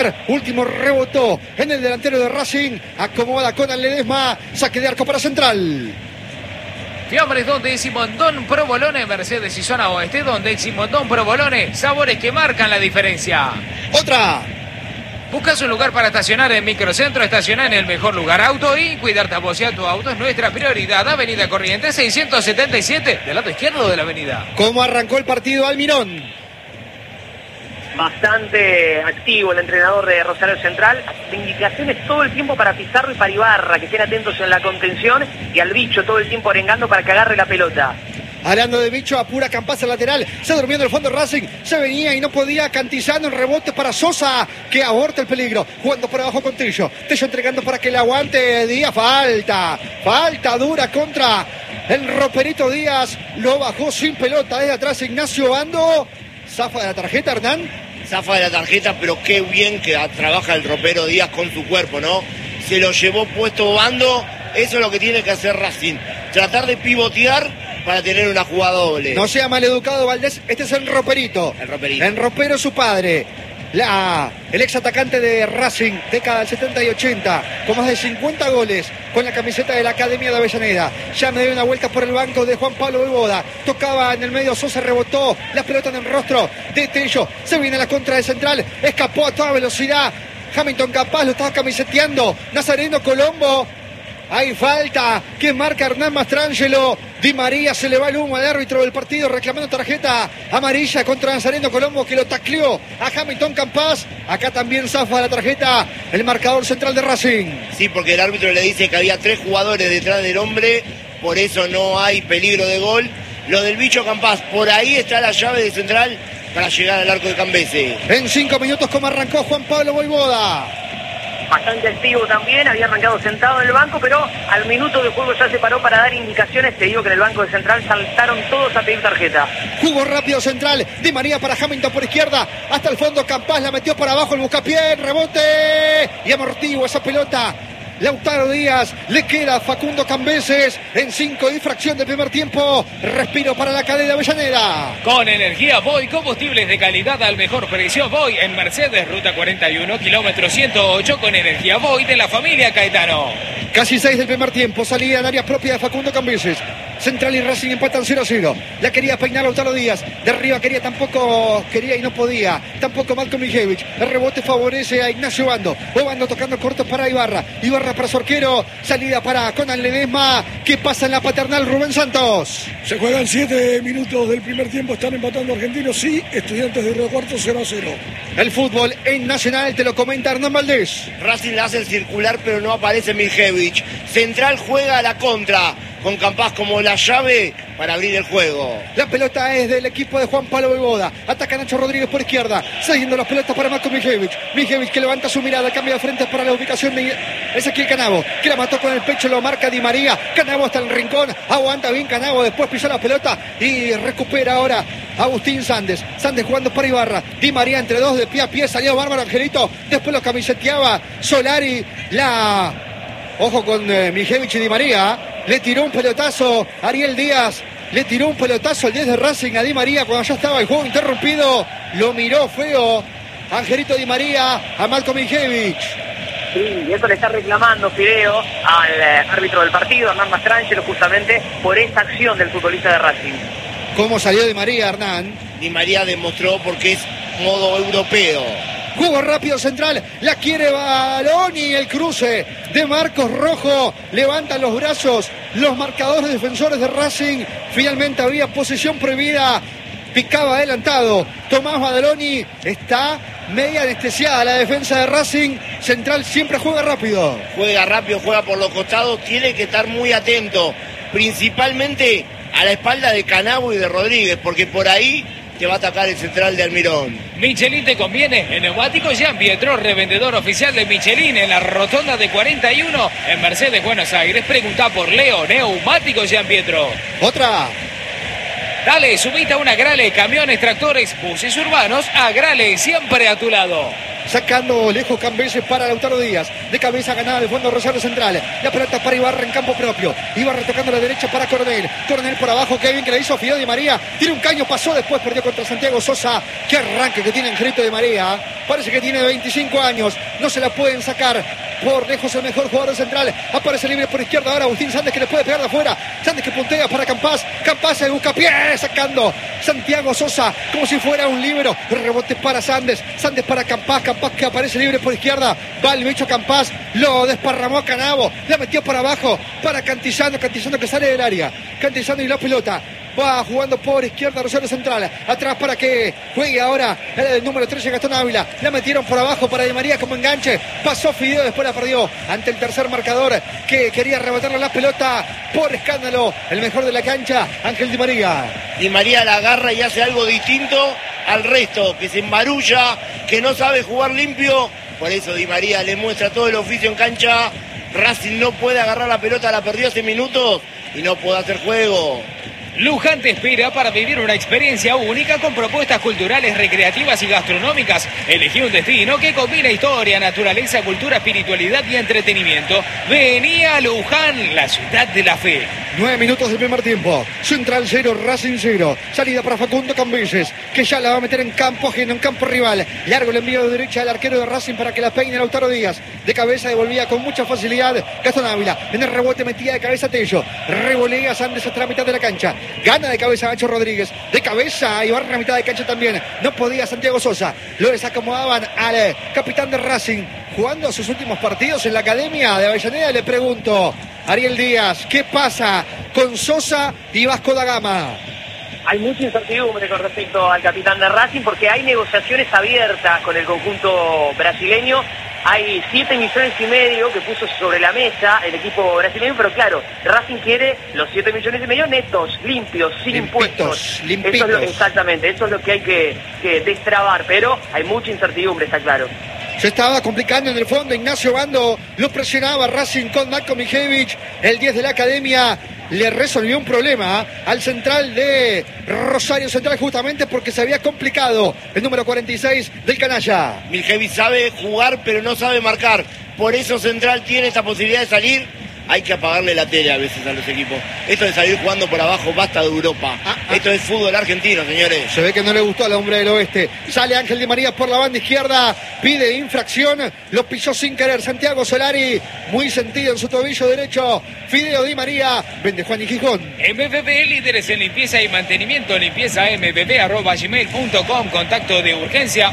Último rebotó en el delantero de Racing. Acomoda con Ledesma. Saque de arco para Central. Fiambres Don Décimo Don Provolone, Mercedes y Zona Oeste. Don Décimo Don Provolone, sabores que marcan la diferencia. Otra. ¿Buscas un lugar para estacionar en Microcentro? Estacionar en el mejor lugar auto y cuidarte a vos y a tu auto es nuestra prioridad. Avenida Corrientes 677, del lado izquierdo de la avenida. ¿Cómo arrancó el partido Almirón? Bastante activo el entrenador de Rosario Central, de indicaciones todo el tiempo para Pizarro y para Ibarra, que estén atentos en la contención, y al Bicho todo el tiempo arengando para que agarre la pelota. Hablando de Bicho, apura Campás al lateral, se durmió en el fondo Racing, se venía y no podía, cantizando en rebote para Sosa, que aborta el peligro, jugando por abajo con Tello entregando para que le aguante Díaz, falta dura contra el roperito Díaz, lo bajó sin pelota, desde atrás Ignacio Bando, zafa de la tarjeta Hernán. Zafa de la tarjeta, pero qué bien que trabaja el ropero Díaz con su cuerpo, ¿no? Se lo llevó puesto Bando, eso es lo que tiene que hacer Racing, tratar de pivotear para tener una jugada doble. No sea maleducado Valdés, este es el roperito. El ropero su padre. El ex atacante de Racing, década del 70 y 80, con más de 50 goles, con la camiseta de la Academia de Avellaneda. Ya me dio una vuelta por el banco de Juan Pablo Voivoda. Tocaba en el medio, Sosa rebotó, la pelota en el rostro de Tello. Se viene la contra de Central, escapó a toda velocidad. Hamilton Capaz lo estaba camiseteando. Nazareno Colombo. Hay falta que marca Hernán Mastrangelo. Di María, se le va el humo al árbitro del partido reclamando tarjeta amarilla contra Nazareno Colombo, que lo tacleó a Hamilton Campas. Acá también zafa la tarjeta el marcador central de Racing. Sí, porque el árbitro le dice que había 3 jugadores detrás del hombre, por eso no hay peligro de gol. Lo del Bicho Campas, por ahí está la llave de Central para llegar al arco de Cambese. En 5 minutos, como arrancó Juan Pablo Voivoda. Bastante activo también, había arrancado sentado en el banco, pero al minuto de juego ya se paró para dar indicaciones. Te digo que en el banco de Central saltaron todos a pedir tarjeta. Jugó rápido Central, Di María para Hamilton por izquierda, hasta el fondo Campas la metió por abajo, el buscapié, rebote y amortigua esa pelota. Lautaro Díaz, le queda Facundo Cambeses en 5 y fracción del primer tiempo. Respiro para la cadena Avellaneda. Con energía Voy, combustibles de calidad al mejor precio. Voy en Mercedes, ruta 41, kilómetro 108, con energía Voy de la familia Caetano. Casi 6 del primer tiempo, salida en área propia de Facundo Cambeses. Central y Racing empatan 0-0. La quería peinar Lautaro Díaz. De arriba quería y no podía. Tampoco Malcolm Mijevich. El rebote favorece a Ignacio Bando. Bando tocando corto para Ibarra. Ibarra para su arquero. Salida para Conan Ledesma. ¿Qué pasa en la paternal, Rubén Santos? Se juegan 7 minutos del primer tiempo. Están empatando Argentinos. Sí, Estudiantes de Río Cuarto 0-0. El fútbol en Nacional te lo comenta Hernán Valdés. Racing la hace el circular, pero no aparece Mijevich. Central juega a la contra, con Campas como la llave para abrir el juego. La pelota es del equipo de Juan Pablo Voivoda. Ataca Nacho Rodríguez por izquierda. Siguiendo las pelotas para Marco Mijevich. Mijevich que levanta su mirada, cambia de frente para la ubicación de Ezequiel Canavo, que la mató con el pecho, lo marca Di María. Canavo hasta el rincón. Aguanta bien Canavo. Después pisa la pelota y recupera ahora Agustín Sandes. Sandes jugando para Ibarra. Di María entre dos de pie a pie. Salió bárbaro Angelito. Después lo camiseteaba Solari. Ojo con Mijevich y Di María. Le tiró un pelotazo Ariel Díaz. Le tiró un pelotazo al 10 de Racing a Di María cuando ya estaba el juego interrumpido. Lo miró feo Angelito Di María a Malcolm Mijevich. Sí, y eso le está reclamando Fideo al árbitro del partido, Hernán Mastrangelo, justamente por esta acción del futbolista de Racing. ¿Cómo salió Di María, Hernán? Di María demostró porque es modo europeo. Juego rápido Central, la quiere Baloni, el cruce de Marcos Rojo, levantan los brazos los marcadores defensores de Racing, finalmente había posesión prohibida, picaba adelantado Tomás Badaloni, está media anestesiada la defensa de Racing. Central siempre juega rápido, juega por los costados, tiene que estar muy atento, principalmente a la espalda de Canavo y de Rodríguez, porque por ahí te va a atacar el Central de Almirón. Michelin te conviene. En Neumáticos Jean Pietro, revendedor oficial de Michelin en la rotonda de 41 en Mercedes, Buenos Aires. Pregunta por Leo, Neumáticos Jean Pietro. Otra. Dale, subite a una Grale, camiones, tractores, buses urbanos, a Grale, siempre a tu lado. Sacando lejos Cambeses para Lautaro Díaz. De cabeza ganada de fondo Rosario Central. La pelota para Ibarra en campo propio. Ibarra tocando la derecha para Coronel. Coronel por abajo. Qué bien que la hizo Fideo Di María. Tiene un caño, pasó después, perdió contra Santiago Sosa. Qué arranque que tiene Angelito Di María. Parece que tiene 25 años. No se la pueden sacar. Por lejos el mejor jugador central. Aparece libre por izquierda ahora Agustín Sandes, que le puede pegar de afuera. Sandes que puntea para Campas. Campas se busca pie, sacando Santiago Sosa como si fuera un libero. Rebote para Sandes. Sandes para Campas. Campas que aparece libre por izquierda. Va el bicho Campas. Lo desparramó a Canavo. La metió por abajo para Cantillano. Cantillano que sale del área. Cantillano y la pelota. Va jugando por izquierda Rosario Central. Atrás para que juegue ahora el número 13 Gastón Ávila. La metieron por abajo para Di María como enganche. Pasó Fideo, después la perdió ante el tercer marcador que quería arrebatarle la pelota por escándalo. El mejor de la cancha, Ángel Di María. Di María la agarra y hace algo distinto al resto, que se embarulla, que no sabe jugar limpio. Por eso Di María le muestra todo el oficio en cancha. Racing no puede agarrar la pelota, la perdió hace minutos y no puede hacer juego. Luján te espera para vivir una experiencia única con propuestas culturales, recreativas y gastronómicas. Elegí un destino que combina historia, naturaleza, cultura, espiritualidad y entretenimiento. Vení a Luján, la ciudad de la fe. 9 minutos del primer tiempo. Central 0, Racing 0. Salida para Facundo Cambeses, que ya la va a meter en campo ajeno, en campo rival. Largo el envío de derecha al arquero de Racing para que la peine Lautaro Díaz. De cabeza devolvía con mucha facilidad Gastón Ávila. En el rebote metía de cabeza Tello. Revolea Sandes hasta la mitad de la cancha. Gana de cabeza Nacho Rodríguez. De cabeza Ibarra a mitad de cancha también. No podía Santiago Sosa. Lo desacomodaban al capitán de Racing. Jugando sus últimos partidos en la academia de Avellaneda, le pregunto, Ariel Díaz, ¿qué pasa con Sosa y Vasco da Gama? Hay mucha incertidumbre con respecto al capitán de Racing porque hay negociaciones abiertas con el conjunto brasileño. Hay 7,5 millones que puso sobre la mesa el equipo brasileño, pero claro, Racing quiere los 7,5 millones netos, limpios, sin impuestos. Limpitos. Exactamente, eso es lo que hay que destrabar, pero hay mucha incertidumbre, está claro. Se estaba complicando en el fondo, Ignacio Bando lo presionaba Racing con Marco Mijevich, el 10 de la academia. Le resolvió un problema al central de Rosario Central justamente porque se había complicado el número 46 del canalla. Mijevich sabe jugar pero no sabe marcar. Por eso Central tiene esta posibilidad de salir. Hay que apagarle la tele a veces a los equipos. Esto de salir jugando por abajo basta de Europa. Esto es fútbol argentino, señores. Se ve que no le gustó al hombre del oeste. Sale Ángel Di María por la banda izquierda. Pide infracción. Lo pisó sin querer Santiago Solari. Muy sentido en su tobillo derecho. Fideo Di María. Vende Juan y Gijón. MBB, líderes en limpieza y mantenimiento. Limpieza mbb@gmail.com. Contacto de urgencia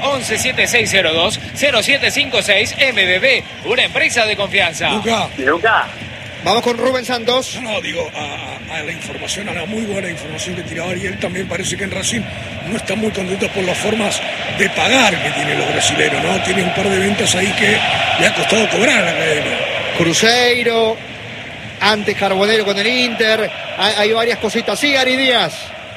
117602 0756 MBB. Una empresa de confianza. Luca. Vamos con Rubén Santos. No, digo, a la información, a la muy buena información que tiraba Ariel, también parece que en Racing no están muy contentos por las formas de pagar que tienen los brasileños, ¿no? Tiene un par de ventas ahí que le ha costado cobrar a la academia. Cruzeiro, antes Carbonero con el Inter, hay varias cositas. Sí, Ari Díaz.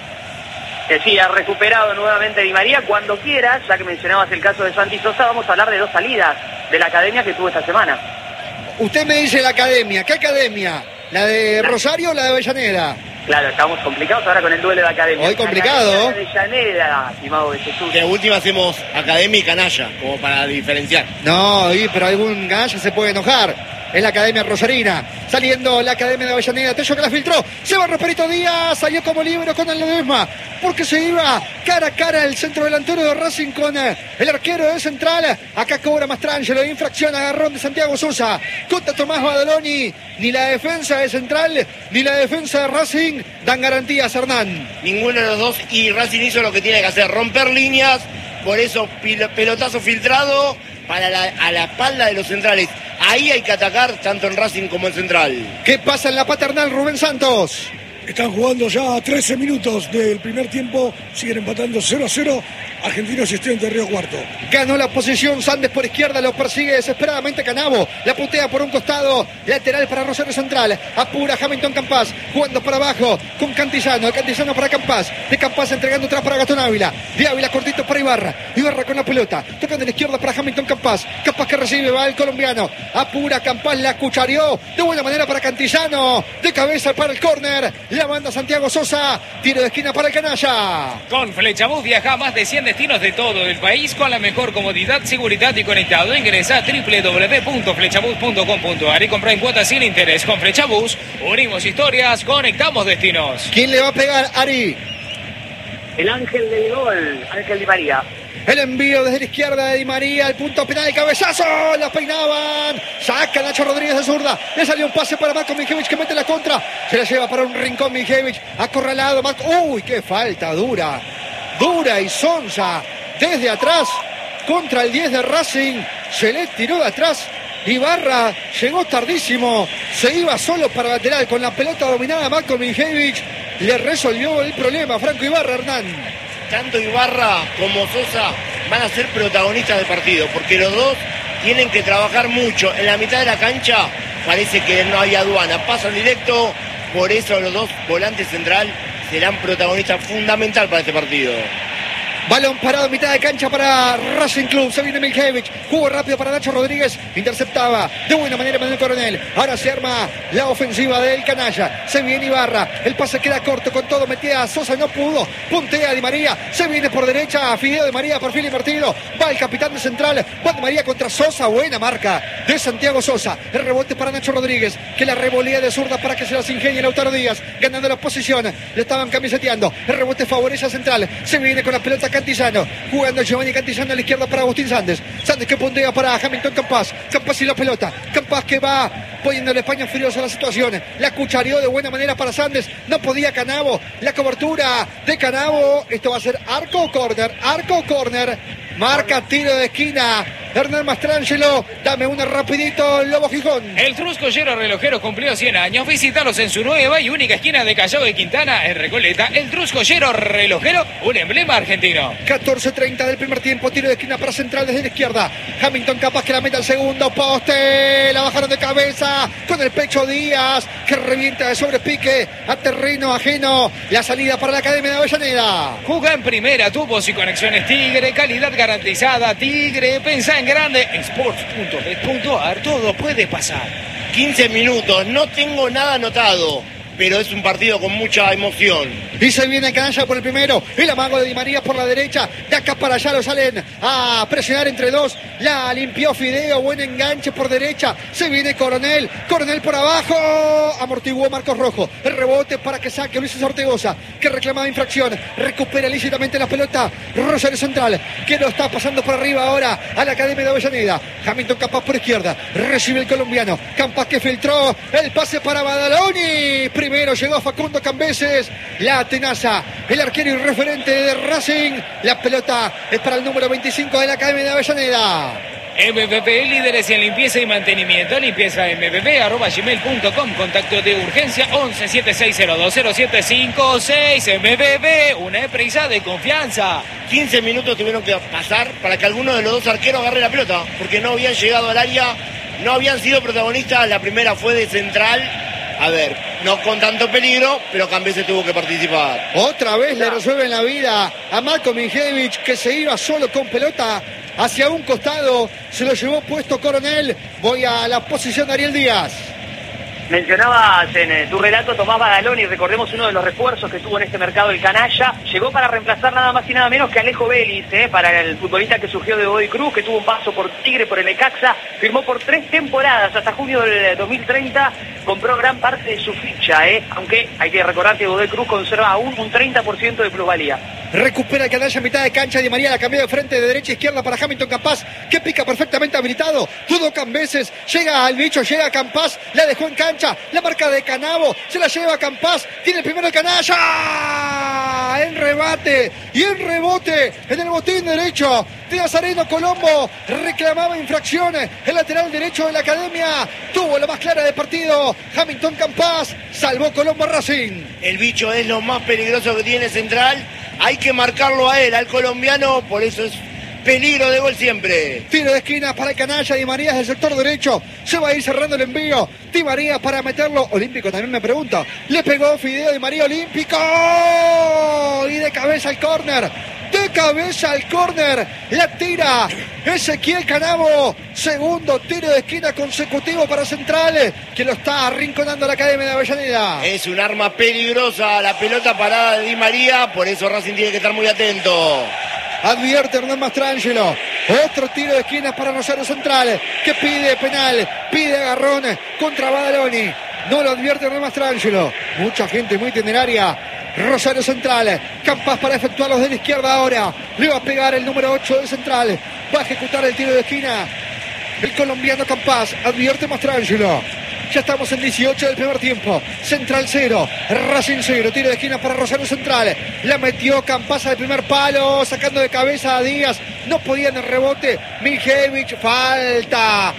Que sí, ha recuperado nuevamente Di María. Cuando quieras, ya que mencionabas el caso de Santi Sosa, vamos a hablar de 2 salidas de la academia que tuvo esta semana. Usted me dice la academia. ¿Qué academia? ¿La de Rosario o la de Avellaneda? Claro, estamos complicados ahora con el duelo de academia. Hoy complicado. La de Avellaneda, estimado de Jesús. De última hacemos academia y canalla, como para diferenciar. No, pero algún canalla se puede enojar. Es la academia rosarina. Saliendo la academia de Avellaneda. Tello que la filtró. Se va Roperito Díaz. Salió como libero con el Ledesma. Porque se iba cara a cara el centro delantero de Racing con el arquero de Central. Acá cobra Mastrangelo. Infracción, agarrón de Santiago Sosa. Contra Tomás Badaloni. Ni la defensa de Central ni la defensa de Racing dan garantías, Hernán. Ninguno de los dos. Y Racing hizo lo que tiene que hacer. Romper líneas. Por eso pelotazo filtrado a la espalda de los centrales. Ahí hay que atacar tanto en Racing como en Central. ¿Qué pasa en la paternal, Rubén Santos? Están jugando ya 13 minutos del primer tiempo. Siguen empatando 0-0. Argentinos y Estudiantes de Río Cuarto. Ganó la posición Sandes por izquierda. Lo persigue desesperadamente Canavo. La putea por un costado. Lateral para Rosario Central. Apura Hamilton Campas. Jugando para abajo con Cantillano. El Cantillano para Campas. De Campas entregando atrás para Gastón Ávila. De Ávila cortito para Ibarra. Ibarra con la pelota. Toca de la izquierda para Hamilton Campas. Campas que recibe. Va el colombiano. apura Campas, la cuchareó de buena manera para Cantillano, de cabeza para el córner, la manda Santiago Sosa, tiro de esquina para el canalla. Con Flechabús viaja a más de 100 destinos de todo el país con la mejor comodidad, seguridad y conectado. Ingresa a www.flechabús.com.ar y compra en cuotas sin interés. Con Flechabús unimos historias, conectamos destinos. ¿Quién le va a pegar, Ari? El ángel del gol, Ángel Di María. El envío desde la izquierda de Di María, el punto penal, el cabezazo, la peinaban, saca Nacho Rodríguez de zurda, le salió un pase para Marco Mijevic que mete la contra, se la lleva para un rincón Mijevic, acorralado Marco, uy, qué falta dura y sonsa, desde atrás, contra el 10 de Racing, se le tiró de atrás, Ibarra llegó tardísimo, se iba solo para lateral, con la pelota dominada Marco Mijevic, le resolvió el problema Franco Ibarra, Hernán. Tanto Ibarra como Sosa van a ser protagonistas del partido, porque los dos tienen que trabajar mucho. En la mitad de la cancha parece que no hay aduana, pasan directo, por eso los dos volantes central serán protagonistas fundamental para este partido. Balón parado en mitad de cancha para Racing Club. Se viene Miljevich. Juego rápido para Nacho Rodríguez. Interceptaba de buena manera Manuel Coronel. Ahora se arma la ofensiva del canalla. Se viene Ibarra. El pase queda corto con todo. Metía a Sosa, no pudo. Puntea Di María. Se viene por derecha. Fideo de María, perfil invertido. Va el capitán de central. Va Di María contra Sosa. Buena marca de Santiago Sosa. El rebote para Nacho Rodríguez, que la revolea de zurda para que se las ingenie Lautaro Díaz. Ganando la posición. Le estaban camiseteando. El rebote favorece a central. Se viene con la pelota Cantillano, jugando Giovanni Cantillano a la izquierda para Agustín Sandes. Sandes que puntea para Hamilton Campas. Campas y la pelota. Campas que va poniéndole paños fríos a la situación. La cuchareó de buena manera para Sandes. No podía Canavo. La cobertura de Canavo. Esto va a ser arco o córner. Arco o córner. Marca tiro de esquina. Hernán Mastrangelo, dame una rapidito, Lobo Gijón. El Trusco Llero Relojero cumplió 100 años. Visítalos en su nueva y única esquina de Callao de Quintana, en Recoleta. El Trusco Llero Relojero, un emblema argentino. 14:30 del primer tiempo, tiro de esquina para Central desde la izquierda. Hamilton capaz que la meta al segundo poste. La bajaron de cabeza con el pecho Díaz, que revienta de sobrepique a terreno ajeno. La salida para la Academia de Avellaneda. Juega en primera, tubos y conexiones Tigre, calidad garantizada. Tigre, pensá en grande. Sports.bet.ar, todo puede pasar. 15 minutos, no tengo nada anotado, pero es un partido con mucha emoción. Y se viene Canalla por el primero. El amago de Di María por la derecha. De acá para allá lo salen a presionar entre dos. La limpió Fideo. Buen enganche por derecha. Se viene Coronel. Coronel por abajo. Amortiguó Marcos Rojo. El rebote para que saque Luis Ortegoza, que reclamaba infracción. Recupera lícitamente la pelota Rosario Central, que lo está pasando por arriba ahora a la Academia de Avellaneda. Hamilton Campas por izquierda. Recibe el colombiano. Campas que filtró. El pase para Badaloni. Primero llegó Facundo Cambeses. La tenaza, el arquero y referente de Racing. La pelota es para el número 25 de la Academia de Avellaneda. MPP, líderes en limpieza y mantenimiento. Limpieza mpp@gmail.com. Contacto de urgencia 1176020756. MPP, una empresa de confianza. 15 minutos tuvieron que pasar para que alguno de los dos arqueros agarre la pelota, porque no habían llegado al área, no habían sido protagonistas. La primera fue de Central. A ver, no con tanto peligro, pero Cambeses tuvo que participar. Otra vez le resuelven la vida a Marko Miljevich, que se iba solo con pelota hacia un costado. Se lo llevó puesto Coronel. Voy a la posición de Ariel Díaz. Mencionabas en tu relato Tomás Badaloni, y recordemos uno de los refuerzos que tuvo en este mercado el canalla. Llegó para reemplazar nada más y nada menos que Alejo Vélez, para el futbolista que surgió de Godoy Cruz, que tuvo un paso por Tigre, por el Necaxa. Firmó por 3 temporadas hasta junio del 2030. Compró gran parte de su ficha, aunque hay que recordar que Godoy Cruz conserva aún un 30% de plusvalía. Recupera el canalla en mitad de cancha. Di María la cambió de frente, de derecha a izquierda para Hamilton Campas, que pica perfectamente habilitado. Tudo Cambeses, llega al bicho, llega a Campas, la dejó en cancha. La marca de Canavo, se la lleva a Campas. Tiene el primero el canalla. En rebate y en rebote en el botín derecho de Nazareno Colombo. Reclamaba infracciones. El lateral derecho de la Academia tuvo la más clara del partido. Hamilton Campas salvó Colombo Racing. El bicho es lo más peligroso que tiene Central. Hay que marcarlo a él, al colombiano, por eso es peligro de gol siempre. Tiro de esquina para el canalla. Di María del sector derecho. Se va a ir cerrando el envío. Di María para meterlo. Olímpico también me pregunta. Le pegó Fideo Di María, olímpico. Y de cabeza al córner. de cabeza al córner, la tira Ezequiel Canavo, segundo tiro de esquina consecutivo para Central, que lo está arrinconando la Academia de Avellaneda. Es un arma peligrosa la pelota parada de Di María, por eso Racing tiene que estar muy atento. Advierte Hernán Mastrangelo. Otro tiro de esquina para Rosario Central, que pide penal, pide agarrón contra Badaloni. No lo advierte Hernán Mastrangelo. Mucha gente muy temeraria. Rosario Central, Campas para efectuarlos de la izquierda ahora. Le va a pegar el número 8 de Central. Va a ejecutar el tiro de esquina el colombiano Campas. Advierte Mastrangelo. Ya estamos en 18 del primer tiempo. Central 0, Racing 0. Tiro de esquina para Rosario Central. La metió Campas al primer palo, sacando de cabeza a Díaz. No podía en el rebote. Miljevich, falta.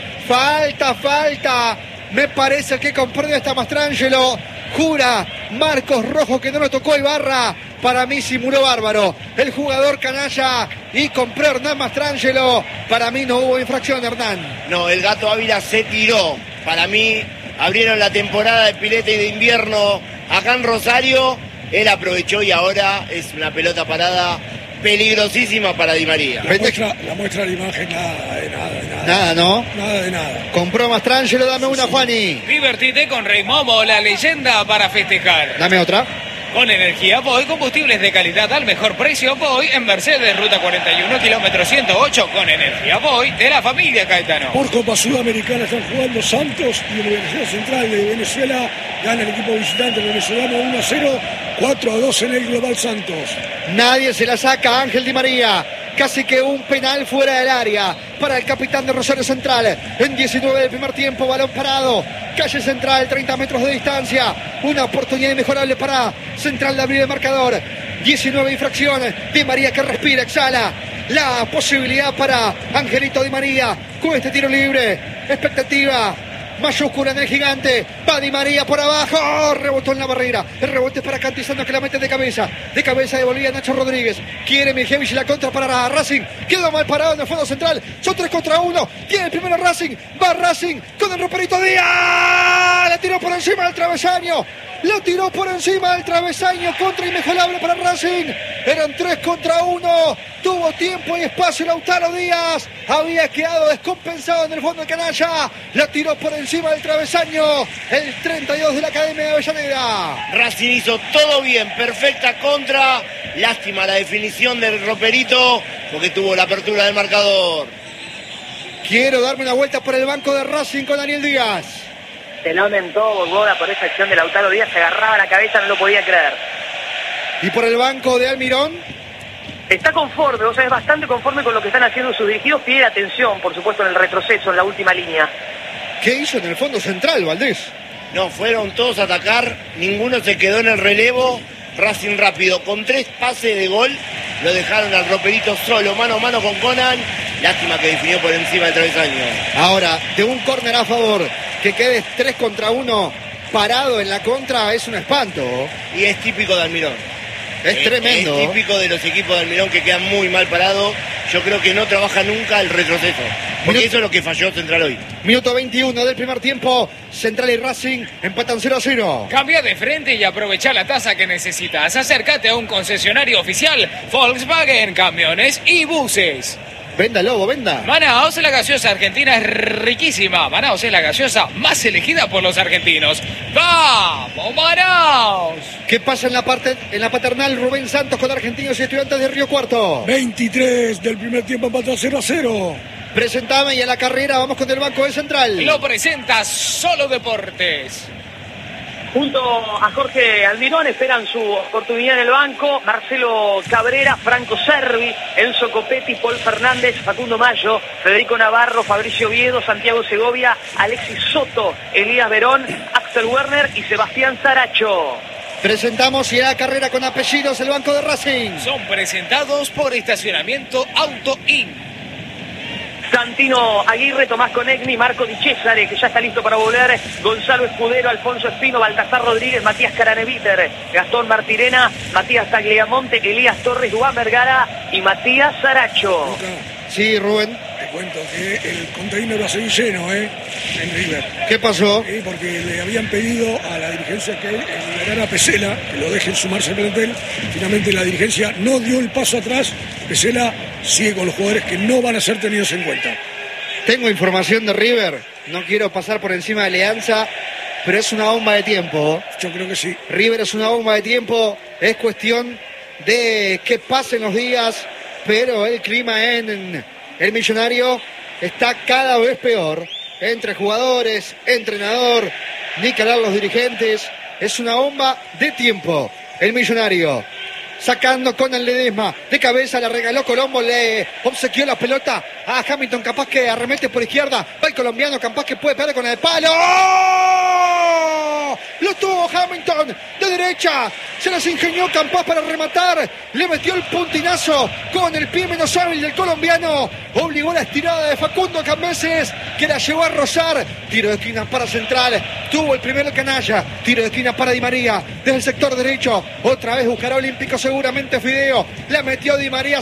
Me parece que comprende hasta Mastrangelo. Jura Marcos Rojo que no lo tocó Ibarra. Para mí simuló bárbaro el jugador canalla y compró Hernán Mastrangelo. Para mí no hubo infracción, Hernán. No, el Gato Ávila se tiró. Para mí abrieron la temporada de pileta y de invierno acá en Rosario. Él aprovechó y ahora es una pelota parada peligrosísima para Di María. La muestra de imagen, nada de nada. Nada, ¿no? Nada de nada. Compró Mastrangelo, dame una, Juani. Divertite con Rey Momo, la leyenda para festejar. Dame otra. Con energía Voy, combustibles de calidad al mejor precio. Voy en Mercedes, ruta 41, kilómetro 108. Con energía Voy de la familia Caetano. Por Copa Sudamericana están jugando Santos y Universidad Central de Venezuela. Gana el equipo visitante venezolano 1-0, 4-2 en el global Santos. Nadie se la saca Ángel Di María. Casi que un penal fuera del área para el capitán de Rosario Central. En 19 del primer tiempo, balón parado. Calle Central, 30 metros de distancia. Una oportunidad inmejorable para Central de abrir el marcador. 19 infracciones. Di María que respira, exhala. La posibilidad para Angelito Di María con este tiro libre. Expectativa mayúscula en el gigante. Va Di María por abajo. Rebotó en la barrera. El rebote es para Cantizano, que la mete de cabeza. De cabeza devolvía Nacho Rodríguez. Quiere Miljevich la contra para Racing. Quedó mal parado en el fondo central. Son 3 contra 1. Tiene el primero Racing. Va Racing con el roperito Díaz. La tiró por encima del travesaño. Lo tiró por encima del travesaño. Contra inmejorable para Racing. Eran 3 contra 1. Tuvo tiempo y espacio Lautaro Díaz. Había quedado descompensado en el fondo de canalla. La tiró por encima del travesaño. El 32 de la Academia de Avellaneda. Racing hizo todo bien. Perfecta contra. Lástima la definición del roperito porque tuvo la apertura del marcador. Quiero darme una vuelta por el banco de Racing con Daniel Díaz. Se lamentó Bogoda por esa acción de Lautaro Díaz. Se agarraba la cabeza, no lo podía creer. Y por el banco de Almirón. Está conforme, o sea, es bastante conforme con lo que están haciendo sus dirigidos. Pide atención, por supuesto, en el retroceso, en la última línea. ¿Qué hizo en el fondo central, Valdés? No, fueron todos a atacar. Ninguno se quedó en el relevo. Racing rápido, con 3 pases de gol. Lo dejaron al roperito solo, mano a mano con Conan. Lástima que definió por encima del travesaño. Ahora, de un córner a favor, que quedes 3 contra 1 parado en la contra, es un espanto. Y es típico de Almirón. Es tremendo. Es típico de los equipos de Almirón que quedan muy mal parados. Yo creo que no trabaja nunca el retroceso. Porque eso es lo que falló Central hoy. Minuto 21 del primer tiempo. Central y Racing empatan 0-0. Cambia de frente y aprovecha la tasa que necesitas. Acércate a un concesionario oficial Volkswagen, camiones y buses. Venda, Lobo, venda. Manaos, la gaseosa argentina es riquísima. Manaos es la gaseosa más elegida por los argentinos. ¡Vamos, Manaos! ¿Qué pasa en la paternal? Rubén Santos con Argentinos y Estudiantes de Río Cuarto. 23 del primer tiempo, empató 0-0. Presentame y a la carrera vamos con el banco de Central. Lo presenta Solo Deportes. Junto a Jorge Almirón esperan su oportunidad en el banco Marcelo Cabrera, Franco Servi, Enzo Copetti, Paul Fernández, Facundo Mayo, Federico Navarro, Fabricio Oviedo, Santiago Segovia, Alexis Soto, Elías Verón, Axel Werner y Sebastián Saracho. Presentamos y a la carrera con apellidos el banco de Racing. Son presentados por Estacionamiento Auto In. Santino Aguirre, Tomás Conegni, Marco Di Cesare, que ya está listo para volver, Gonzalo Escudero, Alfonso Espino, Baltasar Rodríguez, Matías Caraneviter, Gastón Martirena, Matías Tagliamonte, Elías Torres, Duván Vergara y Matías Saracho. Sí, Rubén. cuento que el container va a seguir lleno, en River. ¿Qué pasó? Porque le habían pedido a la dirigencia que liberara a Pesela, que lo dejen sumarse al plantel. Finalmente la dirigencia no dio el paso atrás. Pesela sigue con los jugadores que no van a ser tenidos en cuenta. Tengo información de River, no quiero pasar por encima de Alianza, pero es una bomba de tiempo. Yo creo que sí. River es una bomba de tiempo, es cuestión de que pasen los días, pero el clima en el Millonario está cada vez peor. Entre jugadores, entrenador, ni que hablar los dirigentes, es una bomba de tiempo. El Millonario sacando con el Ledesma, de cabeza la regaló Colombo, le obsequió la pelota a Hamilton, capaz que arremete por izquierda, va el colombiano, capaz que puede pegar con el palo. ¡Oh! Lo tuvo Hamilton de derecha, se las ingenió Campas para rematar, le metió el puntinazo con el pie menos hábil del colombiano, obligó la estirada de Facundo Cambeses, que la llevó a rozar. Tiro de esquina para Central, tuvo el primero el canalla, tiro de esquina para Di María, desde el sector derecho, otra vez buscará Olímpico seguramente Fideo, la metió Di María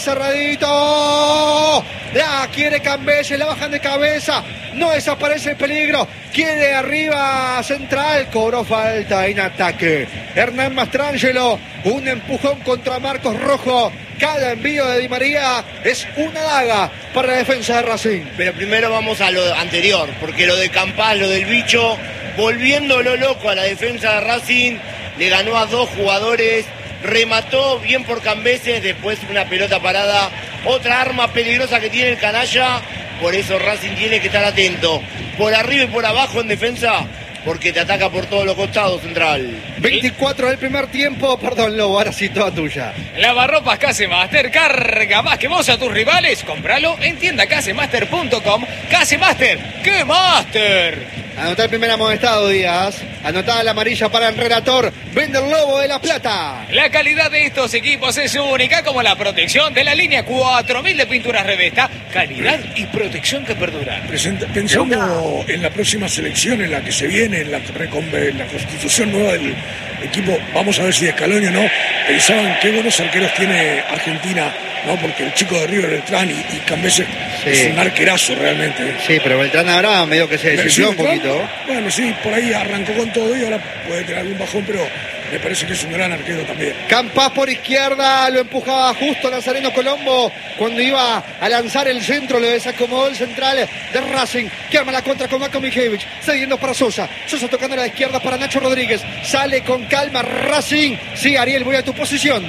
cerradito, la quiere Cambeses, la bajan de cabeza, no desaparece el peligro, quiere arriba Central, cobró falta en ataque. Hernán Mastrangelo, un empujón contra Marcos Rojo. Cada envío de Di María es una daga para la defensa de Racing. Pero primero vamos a lo anterior, porque lo de Campas, lo del bicho, volviéndolo loco a la defensa de Racing, le ganó a dos jugadores, remató bien por Cambeses, después una pelota parada, otra arma peligrosa que tiene el canalla, por eso Racing tiene que estar atento, por arriba y por abajo en defensa, porque te ataca por todos los costados, Central. 24 del primer tiempo, perdón Lobo, ahora sí toda tuya. Lavarropas Casemaster, carga más que vos a tus rivales, compralo en tiendacasemaster.com. Casemaster, ¡qué Master! Anotá el primer amonestado, Díaz. Anotá la amarilla para el relator. Vende el Lobo de La Plata. La calidad de estos equipos es única, como la protección de la línea 4000 de pinturas Revesta. Calidad y protección que perduran. Pensando en la próxima selección, en la que se viene, en la constitución nueva del equipo, vamos a ver si de Scaloni o no, pensaban qué buenos arqueros tiene Argentina, ¿no? Porque el chico de River, Beltrán y Cambeses, sí, es un arquerazo realmente. Sí, pero Beltrán ahora medio que se desinfló un poquito. Bueno, sí, por ahí arrancó con todo y ahora puede tener algún bajón, pero me parece que es un gran arquero también. Campas por izquierda, lo empujaba justo Nazareno Colombo cuando iba a lanzar el centro, lo desacomodó el central de Racing, que arma la contra con Marco Mijevich, cediendo para Sosa, Sosa tocando a la izquierda para Nacho Rodríguez, sale con calma Racing. Sí, Ariel, voy a tu posición.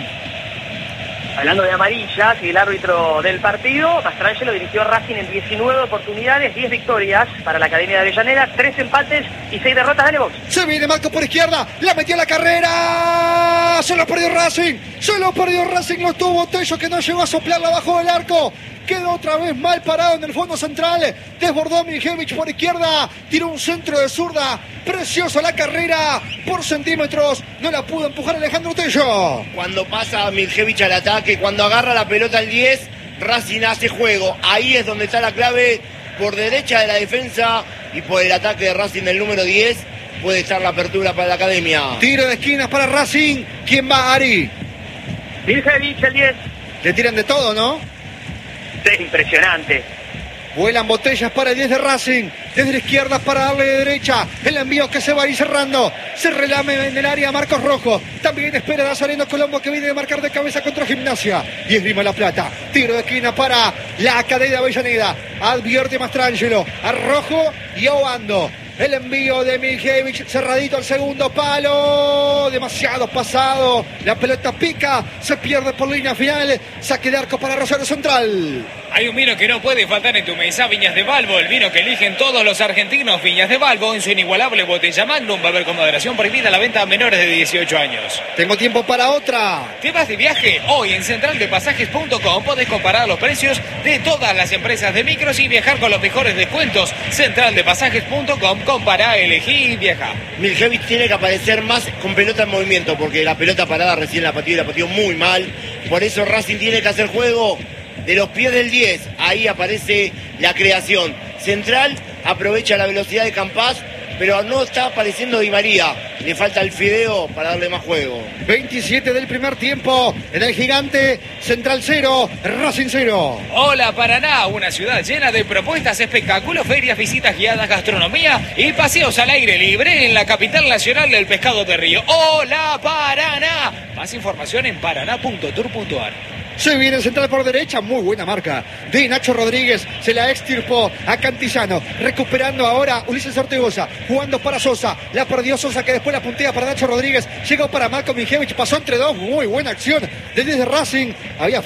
Hablando de amarillas y el árbitro del partido, Mastrangelo dirigió a Racing en 19 oportunidades, 10 victorias para la Academia de Avellaneda, 3 empates y 6 derrotas. Dale vos. Se viene Marco por izquierda, la metió a la carrera, se lo perdió Racing, lo tuvo Tello, que no llegó a soplarla abajo del arco. Quedó otra vez mal parado en el fondo central. Desbordó Mijevich por izquierda. Tiró un centro de zurda. Precioso la carrera. Por centímetros. No la pudo empujar Alejandro Tello. Cuando pasa Mijevich al ataque, cuando agarra la pelota al 10, Racing hace juego. Ahí es donde está la clave. Por derecha de la defensa y por el ataque de Racing del número 10 puede estar la apertura para la Academia. Tiro de esquinas para Racing. ¿Quién va, Ari? Mijevich, el 10. Le tiran de todo, ¿no? Es impresionante. Vuelan botellas para el 10 de Racing. Desde la izquierda para darle de derecha. El envío que se va a ir cerrando. Se relame en el área Marcos Rojo. También espera Nazareno Colombo, que viene de marcar de cabeza contra Gimnasia. Y esgrima La Plata. Tiro de esquina para la Academia de Avellaneda. Advierte Mastrangelo a Rojo y a Obando. El envío de Mijevich, cerradito al segundo palo. Demasiado pasado. La pelota pica. Se pierde por línea final. Saque de arco para Rosario Central. Hay un vino que no puede faltar en tu mesa, Viñas de Balbo, el vino que eligen todos los argentinos. Viñas de Balbo, en su inigualable botella Magnum, va a haber con moderación prohibida la venta a menores de 18 años. Tengo tiempo para otra. ¿Te vas de viaje? Hoy en centraldepasajes.com podés comparar los precios de todas las empresas de micros y viajar con los mejores descuentos. Centraldepasajes.com, compará, elegí y viaja. Mijevich tiene que aparecer más con pelota en movimiento, porque la pelota parada recién la pateó muy mal. Por eso Racing tiene que hacer juego de los pies del 10, ahí aparece la creación. Central aprovecha la velocidad de Campas pero no está apareciendo Di María. Le falta el fideo para darle más juego. 27 del primer tiempo en el Gigante. Central 0, Racing 0. Hola Paraná, una ciudad llena de propuestas, espectáculos, ferias, visitas guiadas, gastronomía y paseos al aire libre en la capital nacional del pescado de río. Hola Paraná. Más información en paraná.tour.ar. Se viene Central por derecha, muy buena marca de Nacho Rodríguez, se la extirpó a Cantillano, recuperando ahora Ulises Ortegoza, jugando para Sosa, la perdió Sosa que después la puntea para Nacho Rodríguez, llegó para Marco Mijevich, pasó entre dos, muy buena acción desde Racing, había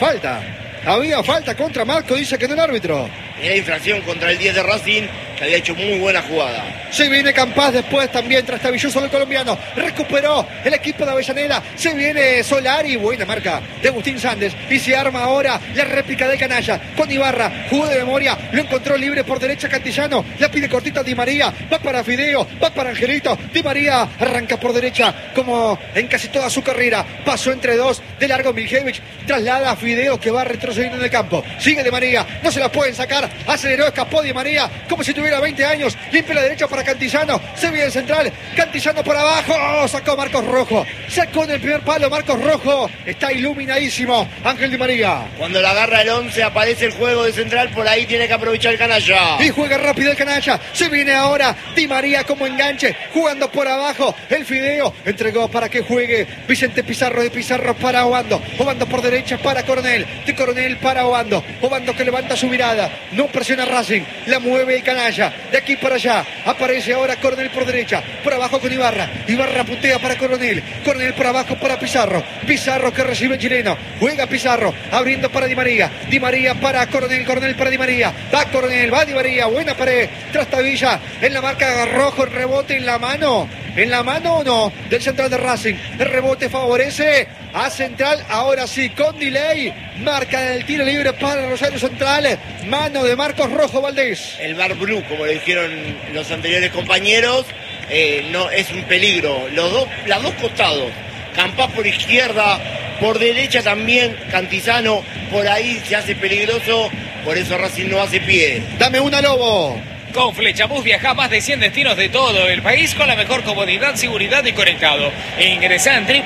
falta contra Marco, dice que no el árbitro. Era infracción contra el 10 de Racing, que había hecho muy buena jugada. Se viene Campás después también, trastabilloso del colombiano. Recuperó el equipo de Avellaneda. Se viene Solari, buena marca de Agustín Sández. Y se arma ahora la réplica de Canalla con Ibarra. Jugó de memoria, lo encontró libre por derecha Cantillano. La pide cortita Di María. Va para Fideo, va para Angelito. Di María arranca por derecha como en casi toda su carrera. Pasó entre dos de largo Miljevich. Traslada a Fideo que va retrocediendo en el campo. Sigue Di María, no se la pueden sacar. Aceleró, escapó Di María como si tuviera 20 años. Limpia la derecha para Cantillano. Se viene el central. Cantillano por abajo. Sacó Marcos Rojo. Sacó en el primer palo Marcos Rojo. Está iluminadísimo Ángel Di María. Cuando la agarra el 11 aparece el juego de central. Por ahí tiene que aprovechar el Canalla. Y juega rápido el Canalla. Se viene ahora Di María como enganche. Jugando por abajo. El Fideo entregó para que juegue Vicente Pizarro, de Pizarro para Obando. Obando por derecha para Coronel. De Coronel para Obando. Obando que levanta su mirada. No presiona Racing. La mueve el Canalla. De aquí para allá. Aparece ahora Coronel por derecha. Por abajo con Ibarra. Ibarra puntea para Coronel. Coronel por abajo para Pizarro. Pizarro que recibe el chileno. Juega Pizarro. Abriendo para Di María. Di María para Coronel. Coronel para Di María. Va Coronel. Va Di María. Buena pared. Trastabilla. En la marca Rojo. El rebote en la mano. ¿En la mano o no? Del central de Racing. El rebote favorece a Central. Ahora sí, con delay. Marca el tiro libre para Rosario Central. Mano de Marcos Rojo Valdés. El Bar Blue, como le dijeron los anteriores compañeros, no es un peligro. Los dos costados. Campás por izquierda, por derecha también Cantizano. Por ahí se hace peligroso. Por eso Racing no hace pie. Dame una, Lobo. Con Flechabús viaja a más de 100 destinos de todo el país con la mejor comodidad, seguridad y conectado. Ingresá en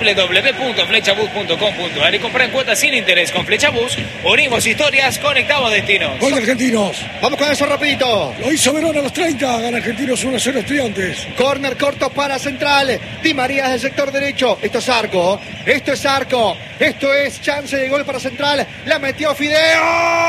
www.flechabús.com.ar y compra en cuotas sin interés. Con Flechabús unimos historias, conectamos destinos. Gol de Argentinos. Vamos con eso rapidito. Lo hizo Verón a los 30. Gana Argentinos 1-0 Estudiantes. Corner corto para Central. Di María desde el sector derecho. Esto es arco. Esto es arco. Esto es chance de gol para Central. La metió Fideo.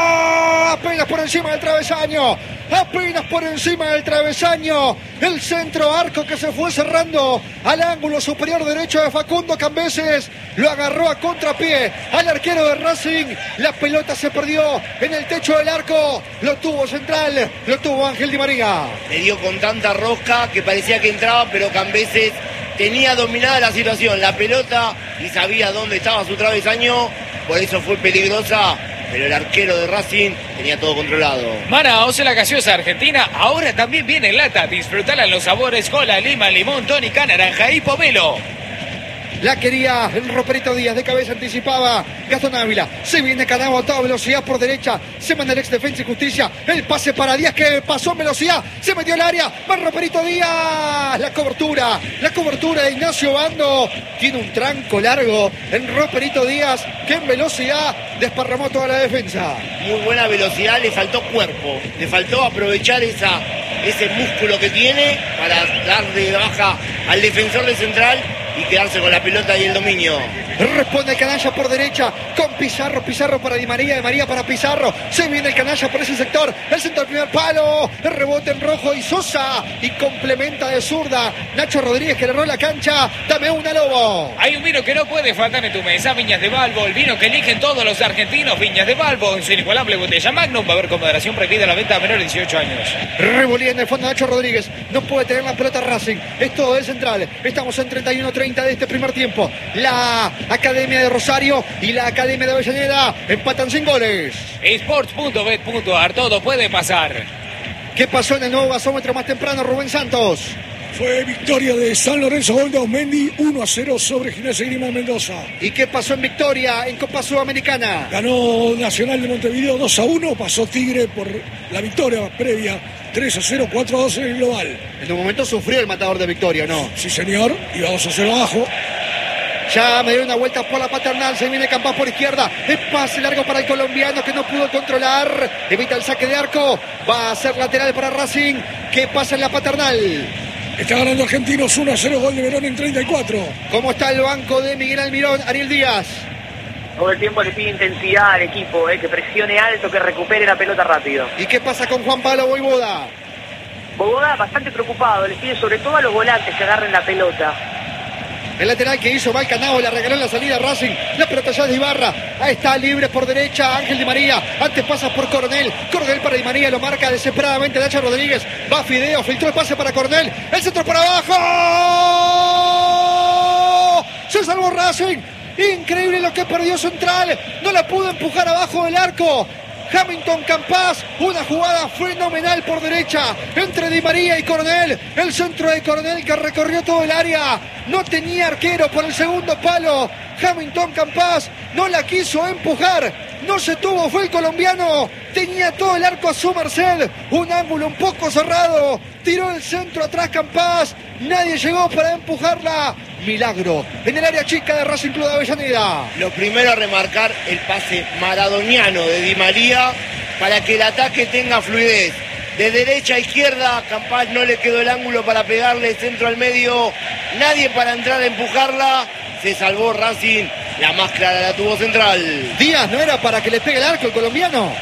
Apenas por encima del travesaño. Apenas por encima del travesaño. El centro arco que se fue cerrando al ángulo superior derecho de Facundo Cambeses. Lo agarró a contrapié al arquero de Racing. La pelota se perdió en el techo del arco. Lo tuvo Central. Lo tuvo Ángel Di María. Le dio con tanta rosca que parecía que entraba, pero Cambeses tenía dominada la situación. La pelota y sabía dónde estaba su travesaño. Por eso fue peligrosa. Pero el arquero de Racing tenía todo controlado. Manaos, la gaseosa argentina, ahora también viene en lata. Disfrutala en los sabores cola, lima, limón, tónica, naranja y pomelo. La quería el Roperito Díaz, de cabeza anticipaba Gastón Ávila. Se viene Canavo a toda velocidad por derecha. Se manda el ex Defensa y Justicia. El pase para Díaz que pasó en velocidad. Se metió al área. Va Roperito Díaz. La cobertura de Ignacio Bando. Tiene un tranco largo en Roperito Díaz que en velocidad desparramó toda la defensa. Muy buena velocidad, le faltó cuerpo. Le faltó aprovechar ese músculo que tiene para dar de baja al defensor de Central y quedarse con la pelota y el dominio. Responde el Canalla por derecha con Pizarro. Pizarro para Di María. Di María para Pizarro. Se viene el Canalla por ese sector. El centro del primer palo. El rebote en rojo y Sosa. Y complementa de zurda Nacho Rodríguez que le erró la cancha. Dame una, Lobo. Hay un vino que no puede faltar en tu mesa. Viñas de Balbo. El vino que eligen todos los argentinos. Viñas de Balbo. En su inigualable botella Magnum. Va a haber con moderación prohibida la venta a menores de 18 años. Revolía en el fondo Nacho Rodríguez. No puede tener la pelota Racing. Es todo del Central. Estamos en 31-30 de este primer tiempo. La Academia de Rosario y la Academia de Avellaneda empatan sin goles. Sports.bet.ar, todo puede pasar. ¿Qué pasó en el nuevo gasómetro más temprano, Rubén Santos? Fue victoria de San Lorenzo, gol de Osmendi, 1-0 sobre Gimnasia y Grima de Mendoza. ¿Y qué pasó en Victoria en Copa Sudamericana? Ganó Nacional de Montevideo 2-1, pasó Tigre por la victoria previa 3-0, 4-2 en el global. En un momento sufrió el matador de Victoria, ¿no? Sí, señor, iba 2-0 abajo. Ya me dio una vuelta por la paternal, se viene Campas por izquierda, es pase largo para el colombiano que no pudo controlar, evita el saque de arco, va a ser lateral para Racing, que pasa en la paternal. Está ganando Argentinos 1-0, gol de Verón en 34. ¿Cómo está el banco de Miguel Almirón? Ariel Díaz. Todo el tiempo le pide intensidad al equipo, que presione alto, que recupere la pelota rápido. ¿Y qué pasa con Juan Pablo Voivoda? Voivoda bastante preocupado, le pide sobre todo a los volantes que agarren la pelota. El lateral que hizo Valcanao, la regaló en la salida a Racing. La pelota ya de Ibarra. Ahí está, libre por derecha, Ángel Di María. Antes pasa por Coronel. Coronel para Di María, lo marca desesperadamente Nacho Rodríguez. Va Fideo, filtró el pase para Coronel. El centro para abajo. Se salvó Racing. Increíble lo que perdió Central. No la pudo empujar abajo del arco. Hamilton Campas, una jugada fenomenal por derecha entre Di María y Coronel. El centro de Coronel que recorrió todo el área. No tenía arquero por el segundo palo. Hamilton Campas no la quiso empujar. No se tuvo, fue el colombiano. Tenía todo el arco a su merced. Un ángulo un poco cerrado. Tiró el centro atrás Campas. Nadie llegó para empujarla. Milagro en el área chica de Racing Club de Avellaneda. Lo primero a remarcar el pase maradoniano de Di María para que el ataque tenga fluidez. De derecha a izquierda, Campas no le quedó el ángulo para pegarle, centro al medio, nadie para entrar a empujarla. Se salvó Racing, la más clara la tuvo Central. Díaz, ¿no era para que le pegue el arco el colombiano?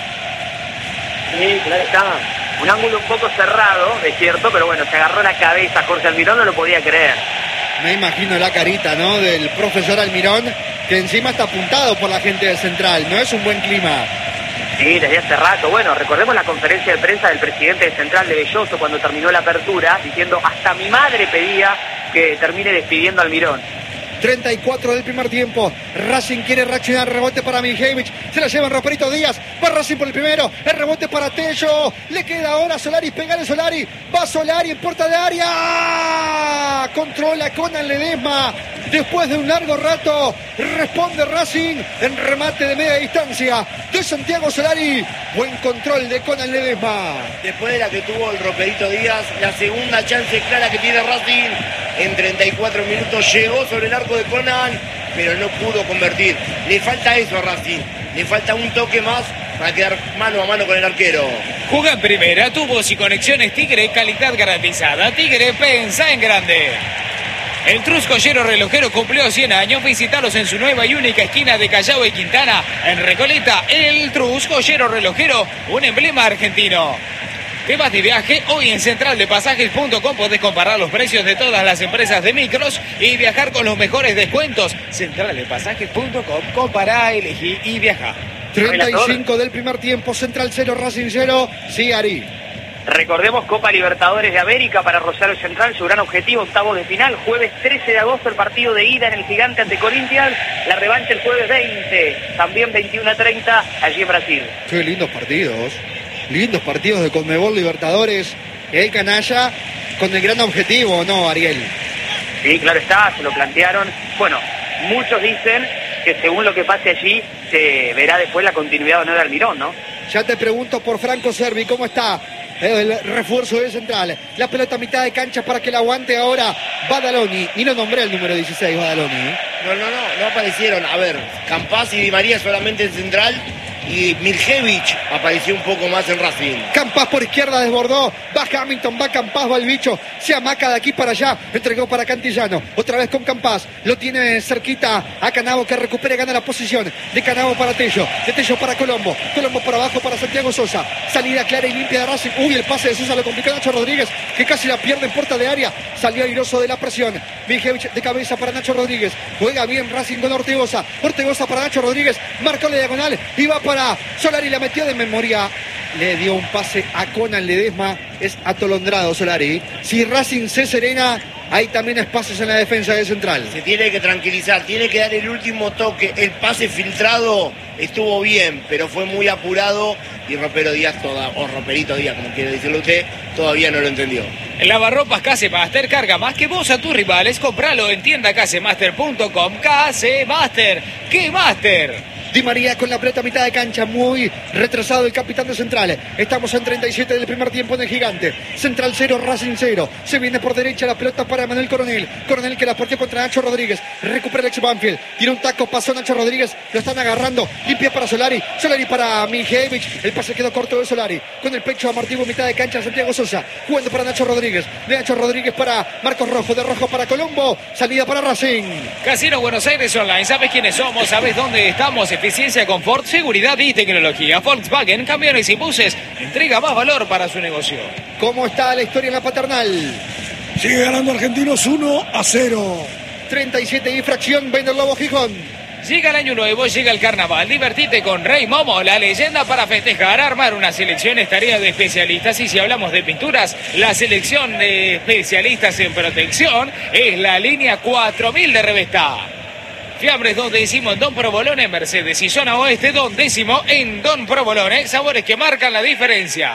Sí, claro está. Un ángulo un poco cerrado, es cierto, pero bueno, se agarró la cabeza. Jorge Almirón no lo podía creer. Me imagino la carita, ¿no?, del profesor Almirón, que encima está apuntado por la gente del Central. No es un buen clima. Sí, desde hace rato. Bueno, recordemos la conferencia de prensa del presidente de Central de Belloso cuando terminó la apertura, diciendo hasta mi madre pedía que termine despidiendo a Almirón. 34 del primer tiempo. Racing quiere reaccionar. Rebote para Mijevich. Se la lleva Roperito Díaz. Va Racing por el primero. El rebote para Tello. Le queda ahora a Solari. Pegale Solari. Va Solari en puerta de área. Controla Conan Ledesma. Después de un largo rato, responde Racing en remate de media distancia de Santiago Solari. Buen control de Conan Ledesma. Después de la que tuvo el Roperito Díaz, la segunda chance clara que tiene Racing en 34 minutos llegó sobre el arco de Conan, pero no pudo convertir. Le falta eso a Racing, le falta un toque más para quedar mano a mano con el arquero. Juega en primera, tubos y conexiones Tigre, calidad garantizada. Tigre, pensa en grande. El Trus Joyero Relojero cumplió 100 años. Visítalos en su nueva y única esquina de Callao y Quintana, en Recoleta. El Trus Joyero Relojero, un emblema argentino. Temas de viaje, hoy en centraldepasajes.com podés comparar los precios de todas las empresas de micros y viajar con los mejores descuentos. Centraldepasajes.com, compará, elegí y viaja. 35 del primer tiempo, Central 0, Racing 0. Sí, Ari. Recordemos Copa Libertadores de América para Rosario Central, su gran objetivo, octavos de final, jueves 13 de agosto el partido de ida en el Gigante ante Corinthians, la revancha el jueves 20, también 21:30 allí en Brasil. Qué lindos partidos de Conmebol Libertadores, el canalla con el gran objetivo, ¿no, Ariel? Sí, claro está, se lo plantearon. Bueno, muchos dicen que según lo que pase allí se verá después la continuidad o no de Almirón, ¿no? Ya te pregunto por Franco Servi, ¿cómo está el refuerzo del Central? La pelota a mitad de cancha para que la aguante ahora Badaloni. Ni lo nombré el número 16, Badaloni. No aparecieron. A ver, Campas y Di María solamente en Central y Mirjevich apareció un poco más en Racing. Campas por izquierda desbordó, va Hamilton, va Campas, va el bicho, se amaca de aquí para allá, entregó para Cantillano, otra vez con Campas, lo tiene cerquita a Canavo que recupera y gana la posición, de Canavo para Tello, de Tello para Colombo, Colombo por abajo para Santiago Sosa, salida clara y limpia de Racing, el pase de Sosa lo complicó Nacho Rodríguez, que casi la pierde en puerta de área, salió airoso de la presión, Mijevich de cabeza para Nacho Rodríguez, juega bien Racing con Ortegoza para Nacho Rodríguez, marcó la diagonal y va para Solari, la metió de memoria le dio un pase a Conan Ledesma. Es atolondrado Solari. Si Racing se serena, hay también espacios en la defensa de Central. Se tiene que tranquilizar, tiene que dar el último toque. El pase filtrado estuvo bien, pero fue muy apurado y Ropero Díaz, o Roperito Díaz, como quiere decirlo usted, todavía no lo entendió. Lavarropas Casemaster carga más que vos a tus rivales. Compralo en tiendacasemaster.com. Casemaster, ¿qué Master? Di María con la pelota a mitad de cancha, muy retrasado el capitán de Central. Estamos en 37 del primer tiempo en el Gigante. Central 0, Racing 0. Se viene por derecha la pelota para Manuel Coronel. Coronel que la partió contra Nacho Rodríguez. Recupera Alex Banfield. Tiene un taco, pasó Nacho Rodríguez. Lo están agarrando. Limpia para Solari. Solari para Mijevich. El pase quedó corto de Solari. Con el pecho amortiguo, mitad de cancha Santiago Sosa. Jugando para Nacho Rodríguez. De Nacho Rodríguez para Marcos Rojo. De Rojo para Colombo. Salida para Racing. Casino Buenos Aires Online. ¿Sabes quiénes somos? ¿Sabes dónde estamos? Eficiencia, confort, seguridad y tecnología. Volkswagen, camiones y buses. Entrega más valor para su negocio. ¿Cómo está la historia en la Paternal? Sigue ganando Argentinos 1-0. 37 y fracción, Vender Lobo Gijón. Llega el año nuevo, llega el carnaval. Divertite con Rey Momo, la leyenda para festejar. Armar una selección es tarea de especialistas. Y si hablamos de pinturas, la selección de especialistas en protección es la línea 4000 de Revestá. Fiambres Don Décimo en Don Provolone, Mercedes y zona oeste Don Décimo en Don Provolone. Sabores que marcan la diferencia.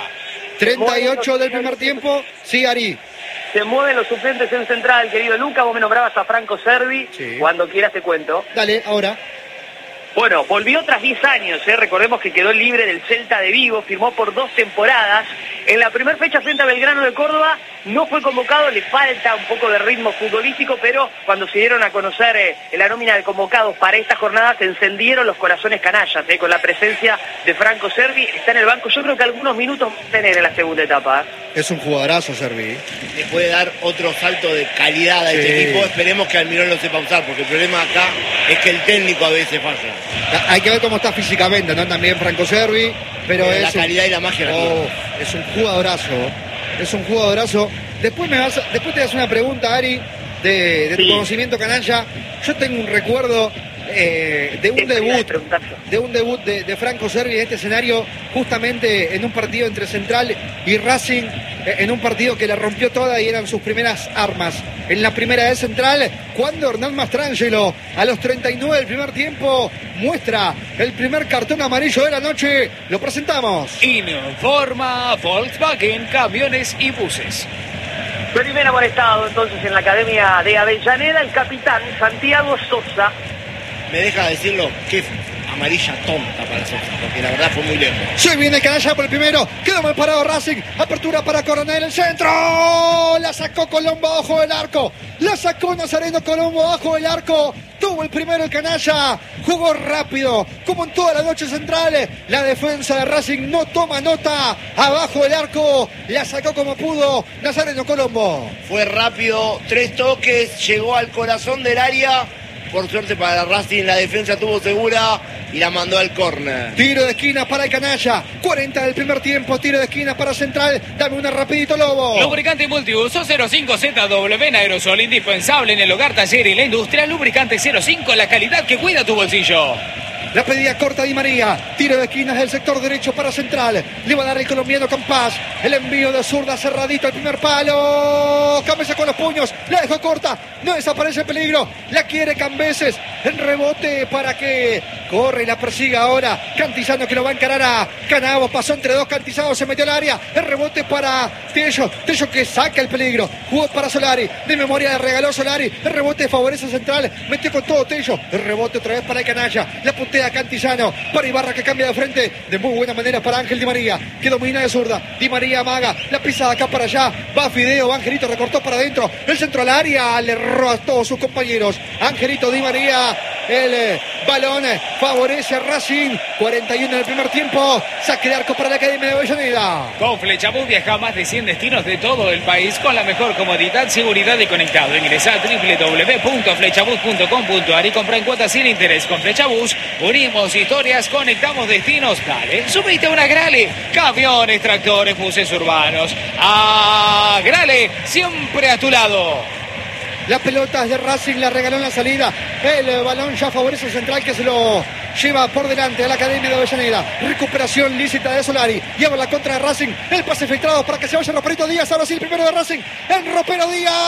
38 del primer tiempo. Sí, Ari. Se mueven los suplentes en Central, querido Luca. Vos me nombrabas a Franco Servi. Sí. Cuando quieras te cuento. Dale, ahora. Bueno, volvió tras 10 años, recordemos que quedó libre del Celta de Vigo, firmó por 2 temporadas. En la primera fecha frente a Belgrano de Córdoba no fue convocado, le falta un poco de ritmo futbolístico, pero cuando se dieron a conocer la nómina de convocados para esta jornada se encendieron los corazones canallas, con la presencia de Franco Servi. Está en el banco, yo creo que algunos minutos va a tener en la segunda etapa. Es un jugadorazo Servi. Le puede dar otro salto de calidad a este equipo. Esperemos que Almirón lo sepa usar, porque el problema acá es que el técnico a veces falla. Hay que ver cómo está físicamente, ¿no? También Franco Servi, pero la calidad y la magia. Es un jugadorazo. Es un jugadorazo. Después te das una pregunta, Ari, de tu conocimiento canalla. Yo tengo un recuerdo de un debut de Franco Servi en este escenario, justamente en un partido entre Central y Racing, en un partido que la rompió toda y eran sus primeras armas. En la primera de Central, cuando Hernán Mastrangelo, a los 39 del primer tiempo, muestra el primer cartón amarillo de la noche. Lo presentamos. Informa Volkswagen, camiones y buses. Primer amonestado entonces en la Academia de Avellaneda, el capitán Santiago Sosa. Me deja decirlo, qué amarilla tonta para Sosa, porque la verdad fue muy lejos. Se viene Canalla por el primero, quedó mal parado Racing, apertura para Coronel, el centro, la sacó Colombo abajo del arco, la sacó Nazareno Colombo abajo del arco, tuvo el primero el Canalla, jugó rápido, como en toda la noche Central, la defensa de Racing no toma nota, abajo del arco, la sacó como pudo Nazareno Colombo. Fue rápido, 3 toques, llegó al corazón del área. Por suerte para Racing, la defensa tuvo segura y la mandó al córner. Tiro de esquina para el Canalla. 40 del primer tiempo, tiro de esquina para Central. Dame una rapidito, Lobo. Lubricante multiuso 05ZW en aerosol, indispensable en el hogar, taller y la industria. Lubricante 05, la calidad que cuida tu bolsillo. La pedida corta Di María. Tiro de esquinas del sector derecho para Central. Le va a dar el colombiano Campas. El envío de zurda cerradito al primer palo. Cambeses con los puños. La dejó corta. No desaparece el peligro. La quiere Cambeses. En rebote para que corre y la persiga ahora. Cantizano que lo va a encarar a Canavo. Pasó entre dos Cantizano. Se metió al área. El rebote para Tello. Tello que saca el peligro. Jugó para Solari. De memoria le regaló Solari. El rebote favorece a Central. Metió con todo Tello. El rebote otra vez para el Canalla. La puntea Cantillano para Ibarra que cambia de frente de muy buena manera para Ángel Di María que domina de zurda. Di María amaga la pisa de acá para allá, va Fideo, Angelito recortó para adentro, el centro al área, le erró a todos sus compañeros. Angelito Di María, el balón favorece a Racing. 41 del primer tiempo, saque de arco para la Academia de Avellaneda. Con Flechabús viaja a más de 100 destinos de todo el país con la mejor comodidad, seguridad y conectado. Ingresa a www.flechabús.com.ar y compra en cuotas sin interés. Con Flechabús unimos historias, conectamos destinos. Dale, subite a una Grale. Camiones, tractores, buses urbanos. A Grale, siempre a tu lado. La pelota es de Racing, la regaló en la salida. El balón ya favorece a Central que se lo lleva por delante a la Academia de Avellaneda. Recuperación lícita de Solari. Lleva la contra de Racing. El pase filtrado para que se vaya Roperito Díaz. Ahora sí, el primero de Racing. El Ropero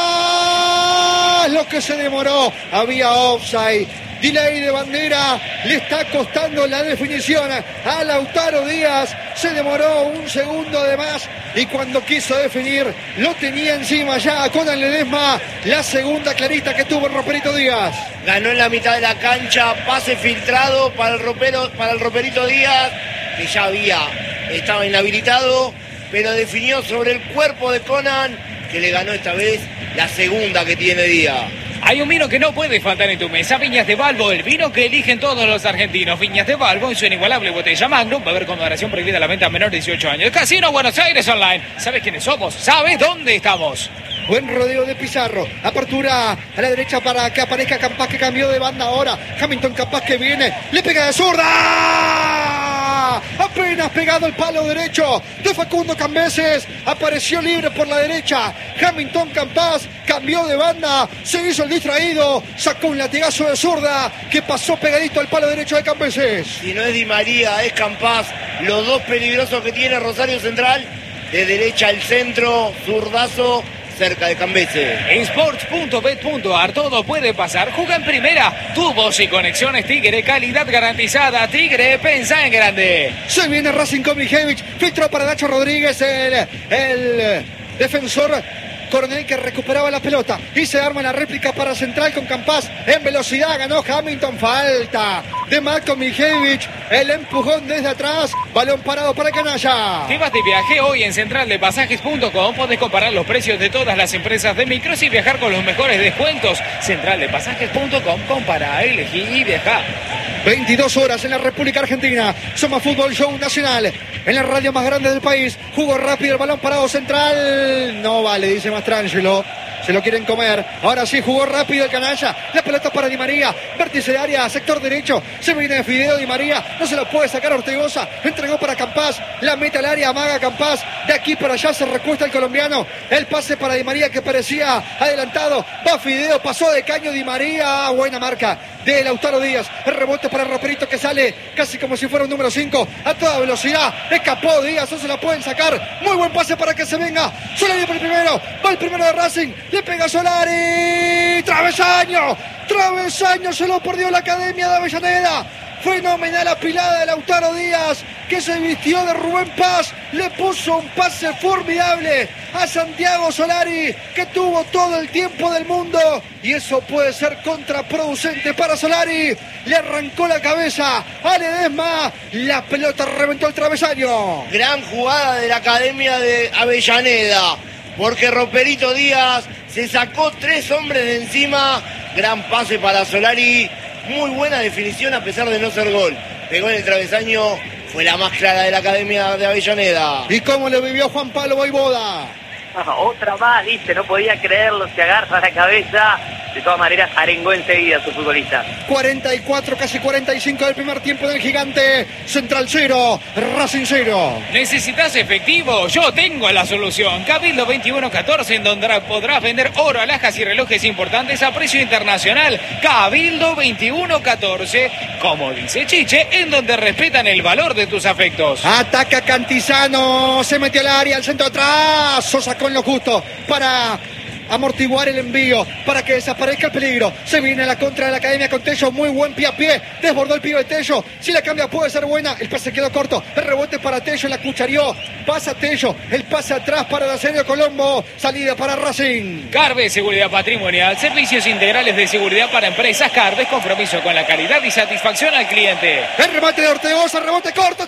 Díaz. Lo que se demoró. Había offside. Delay de bandera, le está costando la definición a Lautaro Díaz. Se demoró un segundo de más y cuando quiso definir lo tenía encima ya con el Ledesma. La segunda clarita que tuvo el Roperito Díaz. Ganó en la mitad de la cancha, pase filtrado para el Roperito Díaz, que ya estaba inhabilitado, pero definió sobre el cuerpo de Conan, que le ganó esta vez la segunda que tiene Díaz. Hay un vino que no puede faltar en tu mesa, Viñas de Balbo, el vino que eligen todos los argentinos. Viñas de Balbo en su inigualable botella Magnum, va a haber con moderación prohibida la venta a menor de 18 años. Casino Buenos Aires Online. ¿Sabes quiénes somos? ¿Sabes dónde estamos? Buen rodeo de Pizarro. Apertura a la derecha para que aparezca Campas, que cambió de banda ahora. Hamilton Campas que viene. Le pega de zurda. Apenas pegado el palo derecho de Facundo Cambeses. Apareció libre por la derecha. Hamilton Campas cambió de banda. Se hizo el distraído. Sacó un latigazo de zurda que pasó pegadito al palo derecho de Cambeses. Si no es Di María, es Campas. Los dos peligrosos que tiene Rosario Central. De derecha al centro. Zurdazo. Cerca de Cambeses. Sports.bet.ar, todo puede pasar. Juega en primera. Tubos y conexiones Tigre, calidad garantizada. Tigre, pensa en grande. Se viene Racing con Mijevich. Filtró para Nacho Rodríguez, el defensor Coronel, que recuperaba la pelota y se arma la réplica para Central con Campas en velocidad. Ganó Hamilton. Falta de Marco Mijevich. El empujón desde atrás. Balón parado para Canalla. Te vas de viaje hoy en centraldepasajes.com. Podés comparar los precios de todas las empresas de micros y viajar con los mejores descuentos. Centraldepasajes.com. Compara, elegí y viaja. 22 horas en la República Argentina. Soma Fútbol Show Nacional. En la radio más grande del país. Jugó rápido el balón parado Central. No vale, dice Mastrangelo. Se lo quieren comer. Ahora sí, jugó rápido el Canalla. La pelota para Di María. Vértice de área, sector derecho. Se viene de Fideo Di María. No se lo puede sacar Ortegoza. Entregó para Campas. La mete al área, amaga Campas. De aquí para allá se recuesta el colombiano. El pase para Di María que parecía adelantado. Va Fideo, pasó de caño Di María. Buena marca de Lautaro Díaz. El rebote para el Roperito que sale casi como si fuera un número 5. A toda velocidad. Escapó Díaz. No se la pueden sacar. Muy buen pase para que se venga. Solari por el primero. Va el primero de Racing. Le pega Solari. Travesaño. Travesaño. Se lo perdió la Academia de Avellaneda. Fenomenal apilada de Lautaro Díaz, que se vistió de Rubén Paz. Le puso un pase formidable a Santiago Solari, que tuvo todo el tiempo del mundo. Y eso puede ser contraproducente para Solari. Le arrancó la cabeza a Ledesma. La pelota reventó el travesaño. Gran jugada de la Academia de Avellaneda, porque Roperito Díaz se sacó 3 hombres de encima. Gran pase para Solari. Muy buena definición a pesar de no ser gol. Pegó en el travesaño. Fue la más clara de la Academia de Avellaneda. ¿Y cómo le vivió Juan Pablo Voivoda? Otra más, dice, no podía creerlo, se agarra la cabeza. De todas maneras, arengó enseguida a su futbolista. 44, casi 45 del primer tiempo del Gigante. Central 0, Racing 0. ¿Necesitas efectivo? Yo tengo la solución. Cabildo 2114, en donde podrás vender oro, alhajas y relojes importantes a precio internacional. Cabildo 2114, como dice Chiche, en donde respetan el valor de tus afectos. Ataca Cantizano, se metió al área, al centro atrás. Sosa con lo justo para amortiguar el envío, para que desaparezca el peligro. Se viene la contra de la Academia con Tello. Muy buen pie a pie. Desbordó el pibe de Tello. Si la cambia puede ser buena. El pase quedó corto. El rebote para Tello. La cucharió. Pasa Tello. El pase atrás para Dacerio Colombo. Salida para Racing. Carve Seguridad Patrimonial. Servicios integrales de seguridad para empresas. Carve, compromiso con la calidad y satisfacción al cliente. El remate de Ortegoza. Rebote corto.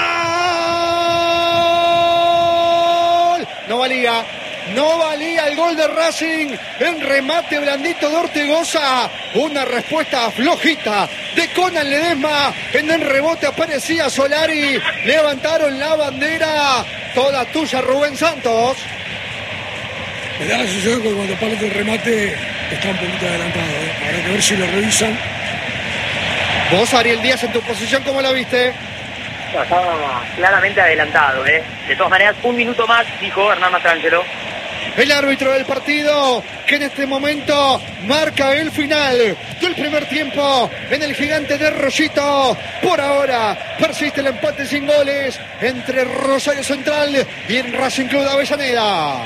¡Está! No valía. No valía el gol de Racing. En remate blandito de Ortegoza. Una respuesta flojita de Conan Ledesma. En el rebote aparecía Solari. Levantaron la bandera. Toda tuya, Rubén Santos. Me da la sensación que cuando parte el remate está un poquito adelantado. Habrá que ver si lo revisan. Vos, Ariel Díaz, en tu posición, ¿cómo la viste? Estaba claramente adelantado, ¿eh? De todas maneras, un minuto más, dijo Hernán Mastrangelo. el árbitro del partido, que en este momento marca el final del primer tiempo en el Gigante de Rollito. Por ahora persiste el empate sin goles entre Rosario Central y el Racing Club de Avellaneda.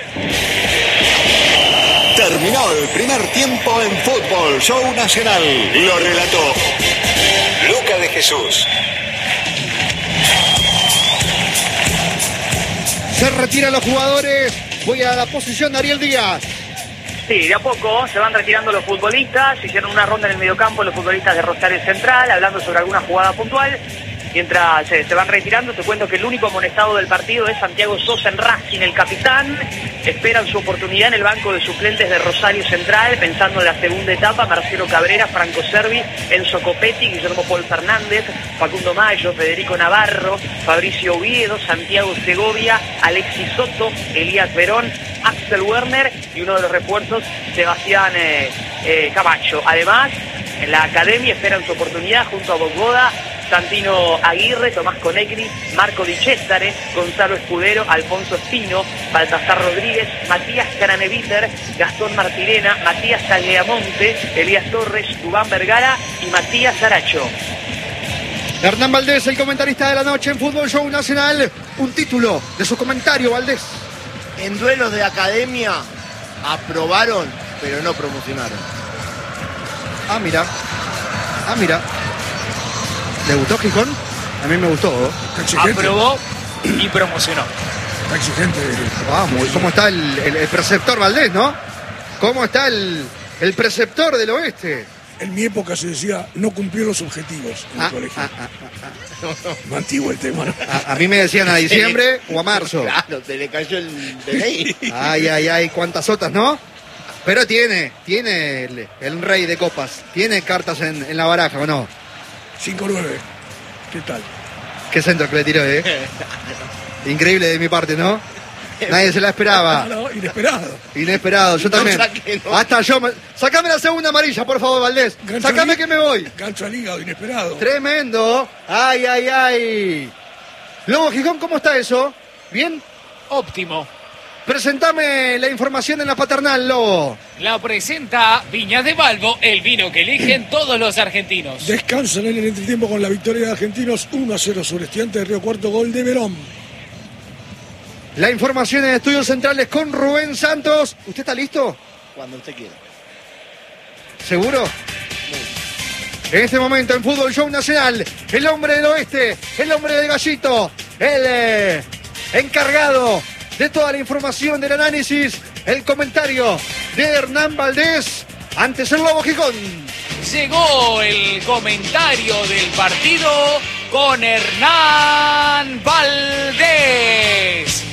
Terminó el primer tiempo en Fútbol Show Nacional. Lo relató Luca de Jesús. Se retiran los jugadores. Voy a la posición de Ariel Díaz. Sí, de a poco se van retirando los futbolistas. Hicieron una ronda en el mediocampo los futbolistas de Rosario Central, hablando sobre alguna jugada puntual. Mientras se van retirando, te cuento que el único amonestado del partido es Santiago Sosa en Racing, el capitán. Esperan su oportunidad en el banco de suplentes de Rosario Central, pensando en la segunda etapa: Marcelo Cabrera, Franco Servi, Enzo Copetti, Guillermo Paul Fernández, Facundo Mayo, Federico Navarro, Fabricio Oviedo, Santiago Segovia, Alexis Soto, Elías Verón, Axel Werner y uno de los refuerzos, Sebastián Camacho. Además, en la academia esperan su oportunidad junto a Bogotá, Santino Aguirre, Tomás Conegri, Marco Di Cesare, Gonzalo Escudero, Alfonso Espino, Baltasar Rodríguez, Matías Caraneviter, Gastón Martirena, Matías Tagliamonte, Elías Torres, Dubán Vergara y Matías Aracho. Hernán Valdés, el comentarista de la noche en Fútbol Show Nacional. Un título de su comentario, Valdés. En duelos de academia aprobaron, pero no promocionaron. Ah, mira. ¿Le gustó Gijón? A mí me gustó. Aprobó y promocionó. Está exigente. Vamos, ¿cómo está el preceptor Valdés, no? ¿Cómo está el preceptor del oeste? En mi época se decía, no cumplió los objetivos en el colegio. No, antiguo el tema, ¿no? A mí me decían a diciembre o a marzo. Claro, te le cayó el DNI. Ay, cuántas otras, ¿no? Pero tiene el rey de copas. Tiene cartas en la baraja, ¿o no? 5-9. ¿Qué tal? Qué centro que le tiró, ¿eh? Increíble de mi parte, ¿no? Nadie se la esperaba. No, inesperado. Yo también. No. Hasta yo. Sacame la segunda amarilla, por favor, Valdés. Sacame que me voy. Gancho al hígado, inesperado. Tremendo. Ay. Lobo Gijón, ¿cómo está eso? ¿Bien? Óptimo. Presentame la información en la paternal, Lobo. La presenta Viñas de Balbo, el vino que eligen todos los argentinos. Descansan en el entretiempo con la victoria de Argentinos 1-0 sobre Estudiantes de Río Cuarto, gol de Verón. La información en Estudios Centrales con Rubén Santos. ¿Usted está listo? Cuando usted quiera. ¿Seguro? En este momento en Fútbol Show Nacional, el hombre del oeste, el hombre del gallito, el encargado de toda la información del análisis, el comentario de Hernán Valdés, antes el Lobo Gijón. Llegó el comentario del partido con Hernán Valdés.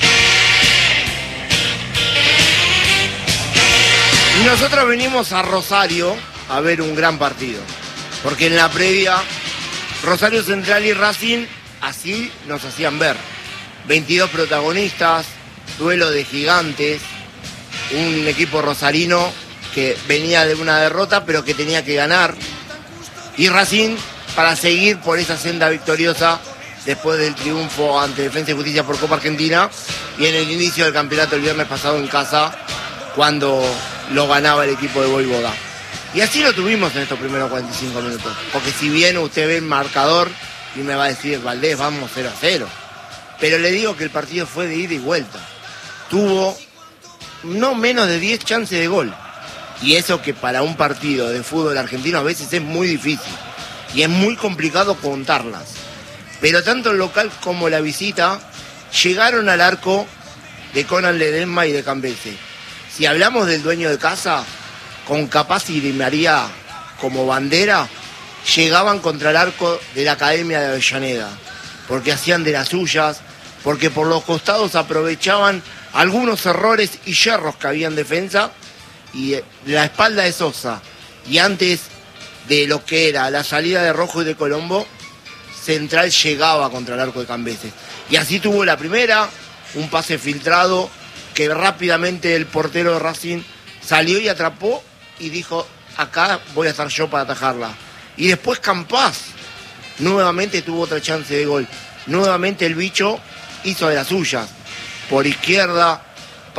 Y nosotros venimos a Rosario a ver un gran partido. Porque en la previa, Rosario Central y Racing así nos hacían ver. 22 protagonistas, duelo de gigantes, un equipo rosarino que venía de una derrota pero que tenía que ganar. Y Racing para seguir por esa senda victoriosa después del triunfo ante Defensa y Justicia por Copa Argentina y en el inicio del campeonato el viernes pasado en casa cuando lo ganaba el equipo de Voivoda. Y así lo tuvimos en estos primeros 45 minutos. Porque si bien usted ve el marcador y me va a decir, Valdés, vamos 0-0. Pero le digo que el partido fue de ida y vuelta. Tuvo no menos de 10 chances de gol. Y eso que para un partido de fútbol argentino a veces es muy difícil. Y es muy complicado contarlas. Pero tanto el local como la visita llegaron al arco de Conan Ledesma y de Cambese. Si hablamos del dueño de casa, con Capaz y Di María como bandera, llegaban contra el arco de la Academia de Avellaneda, porque hacían de las suyas, porque por los costados aprovechaban algunos errores y yerros que había en defensa, y la espalda de Sosa, y antes de lo que era la salida de Rojo y de Colombo, Central llegaba contra el arco de Cambeses. Y así tuvo la primera, un pase filtrado, que rápidamente el portero de Racing salió y atrapó, y dijo, acá voy a estar yo para atajarla. Y después Campás nuevamente tuvo otra chance de gol. Nuevamente el bicho hizo de las suyas. Por izquierda,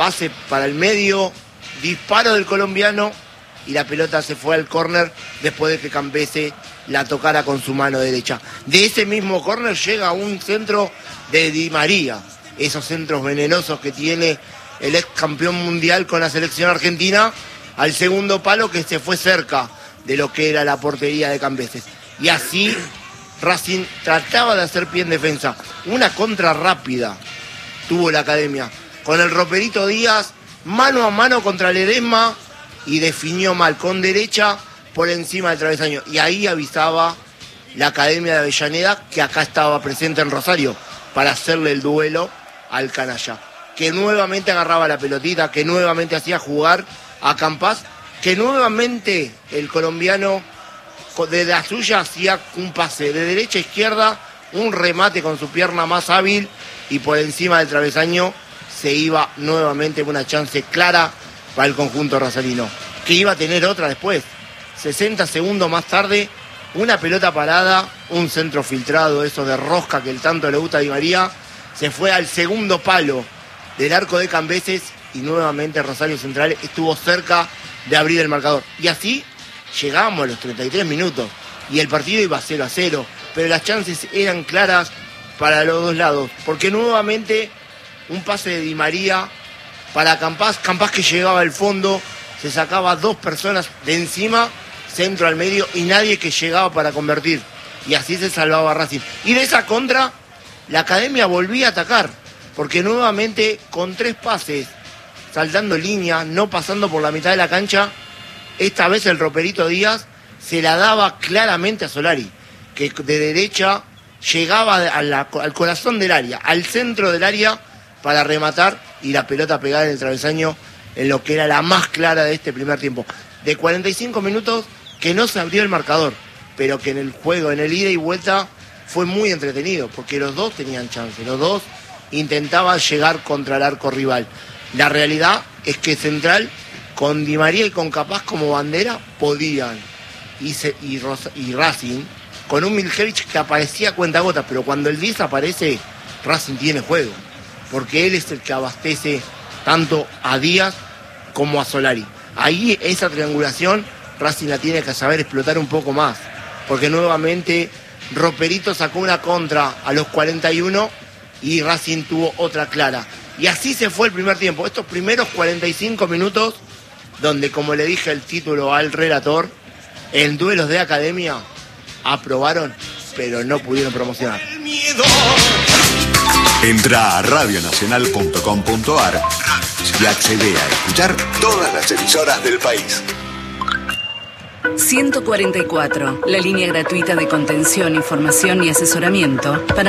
pase para el medio, disparo del colombiano y la pelota se fue al córner después de que Campese la tocara con su mano derecha. De ese mismo córner llega un centro de Di María, esos centros venenosos que tiene el ex campeón mundial con la selección argentina, al segundo palo que se fue cerca de lo que era la portería de Cambeses. Y así Racing trataba de hacer pie en defensa. Una contra rápida tuvo la Academia, con el Roperito Díaz mano a mano contra Ledesma y definió mal, con derecha por encima del travesaño. Y ahí avisaba la Academia de Avellaneda que acá estaba presente en Rosario para hacerle el duelo al canalla, que nuevamente agarraba la pelotita, que nuevamente hacía jugar a Campás, que nuevamente el colombiano de la suya hacía un pase de derecha a izquierda, un remate con su pierna más hábil y por encima del travesaño se iba nuevamente una chance clara para el conjunto rosarino, que iba a tener otra después. 60 segundos más tarde, una pelota parada, un centro filtrado, eso de rosca que el tanto le gusta a Di María, se fue al segundo palo del arco de Cambeses y nuevamente Rosario Central estuvo cerca de abrir el marcador. Y así llegamos a los 33 minutos y el partido iba 0-0, pero las chances eran claras para los dos lados, porque nuevamente un pase de Di María para Campás que llegaba al fondo, se sacaba dos personas de encima, centro al medio y nadie que llegaba para convertir. Y así se salvaba Racing. Y de esa contra, la Academia volvía a atacar, porque nuevamente con 3 pases, saltando línea, no pasando por la mitad de la cancha, esta vez el Roperito Díaz se la daba claramente a Solari, que de derecha llegaba al corazón del área, al centro del área, para rematar y la pelota pegada en el travesaño en lo que era la más clara de este primer tiempo. De 45 minutos que no se abrió el marcador, pero que en el juego, en el ida y vuelta, fue muy entretenido, porque los dos tenían chance, los dos intentaban llegar contra el arco rival. La realidad es que Central, con Di María y con Capaz como bandera, podían. Y Racing, con un Miljevic que aparecía a cuentagotas, pero cuando el 10 aparece, Racing tiene juego, porque él es el que abastece tanto a Díaz como a Solari. Ahí esa triangulación Racing la tiene que saber explotar un poco más, porque nuevamente Roperito sacó una contra a los 41 y Racing tuvo otra clara. Y así se fue el primer tiempo, estos primeros 45 minutos, donde, como le dije el título al relator, en duelos de Academia aprobaron, pero no pudieron promocionar. Entra a radionacional.com.ar y accede a escuchar todas las emisoras del país. 144, la línea gratuita de contención, información y asesoramiento para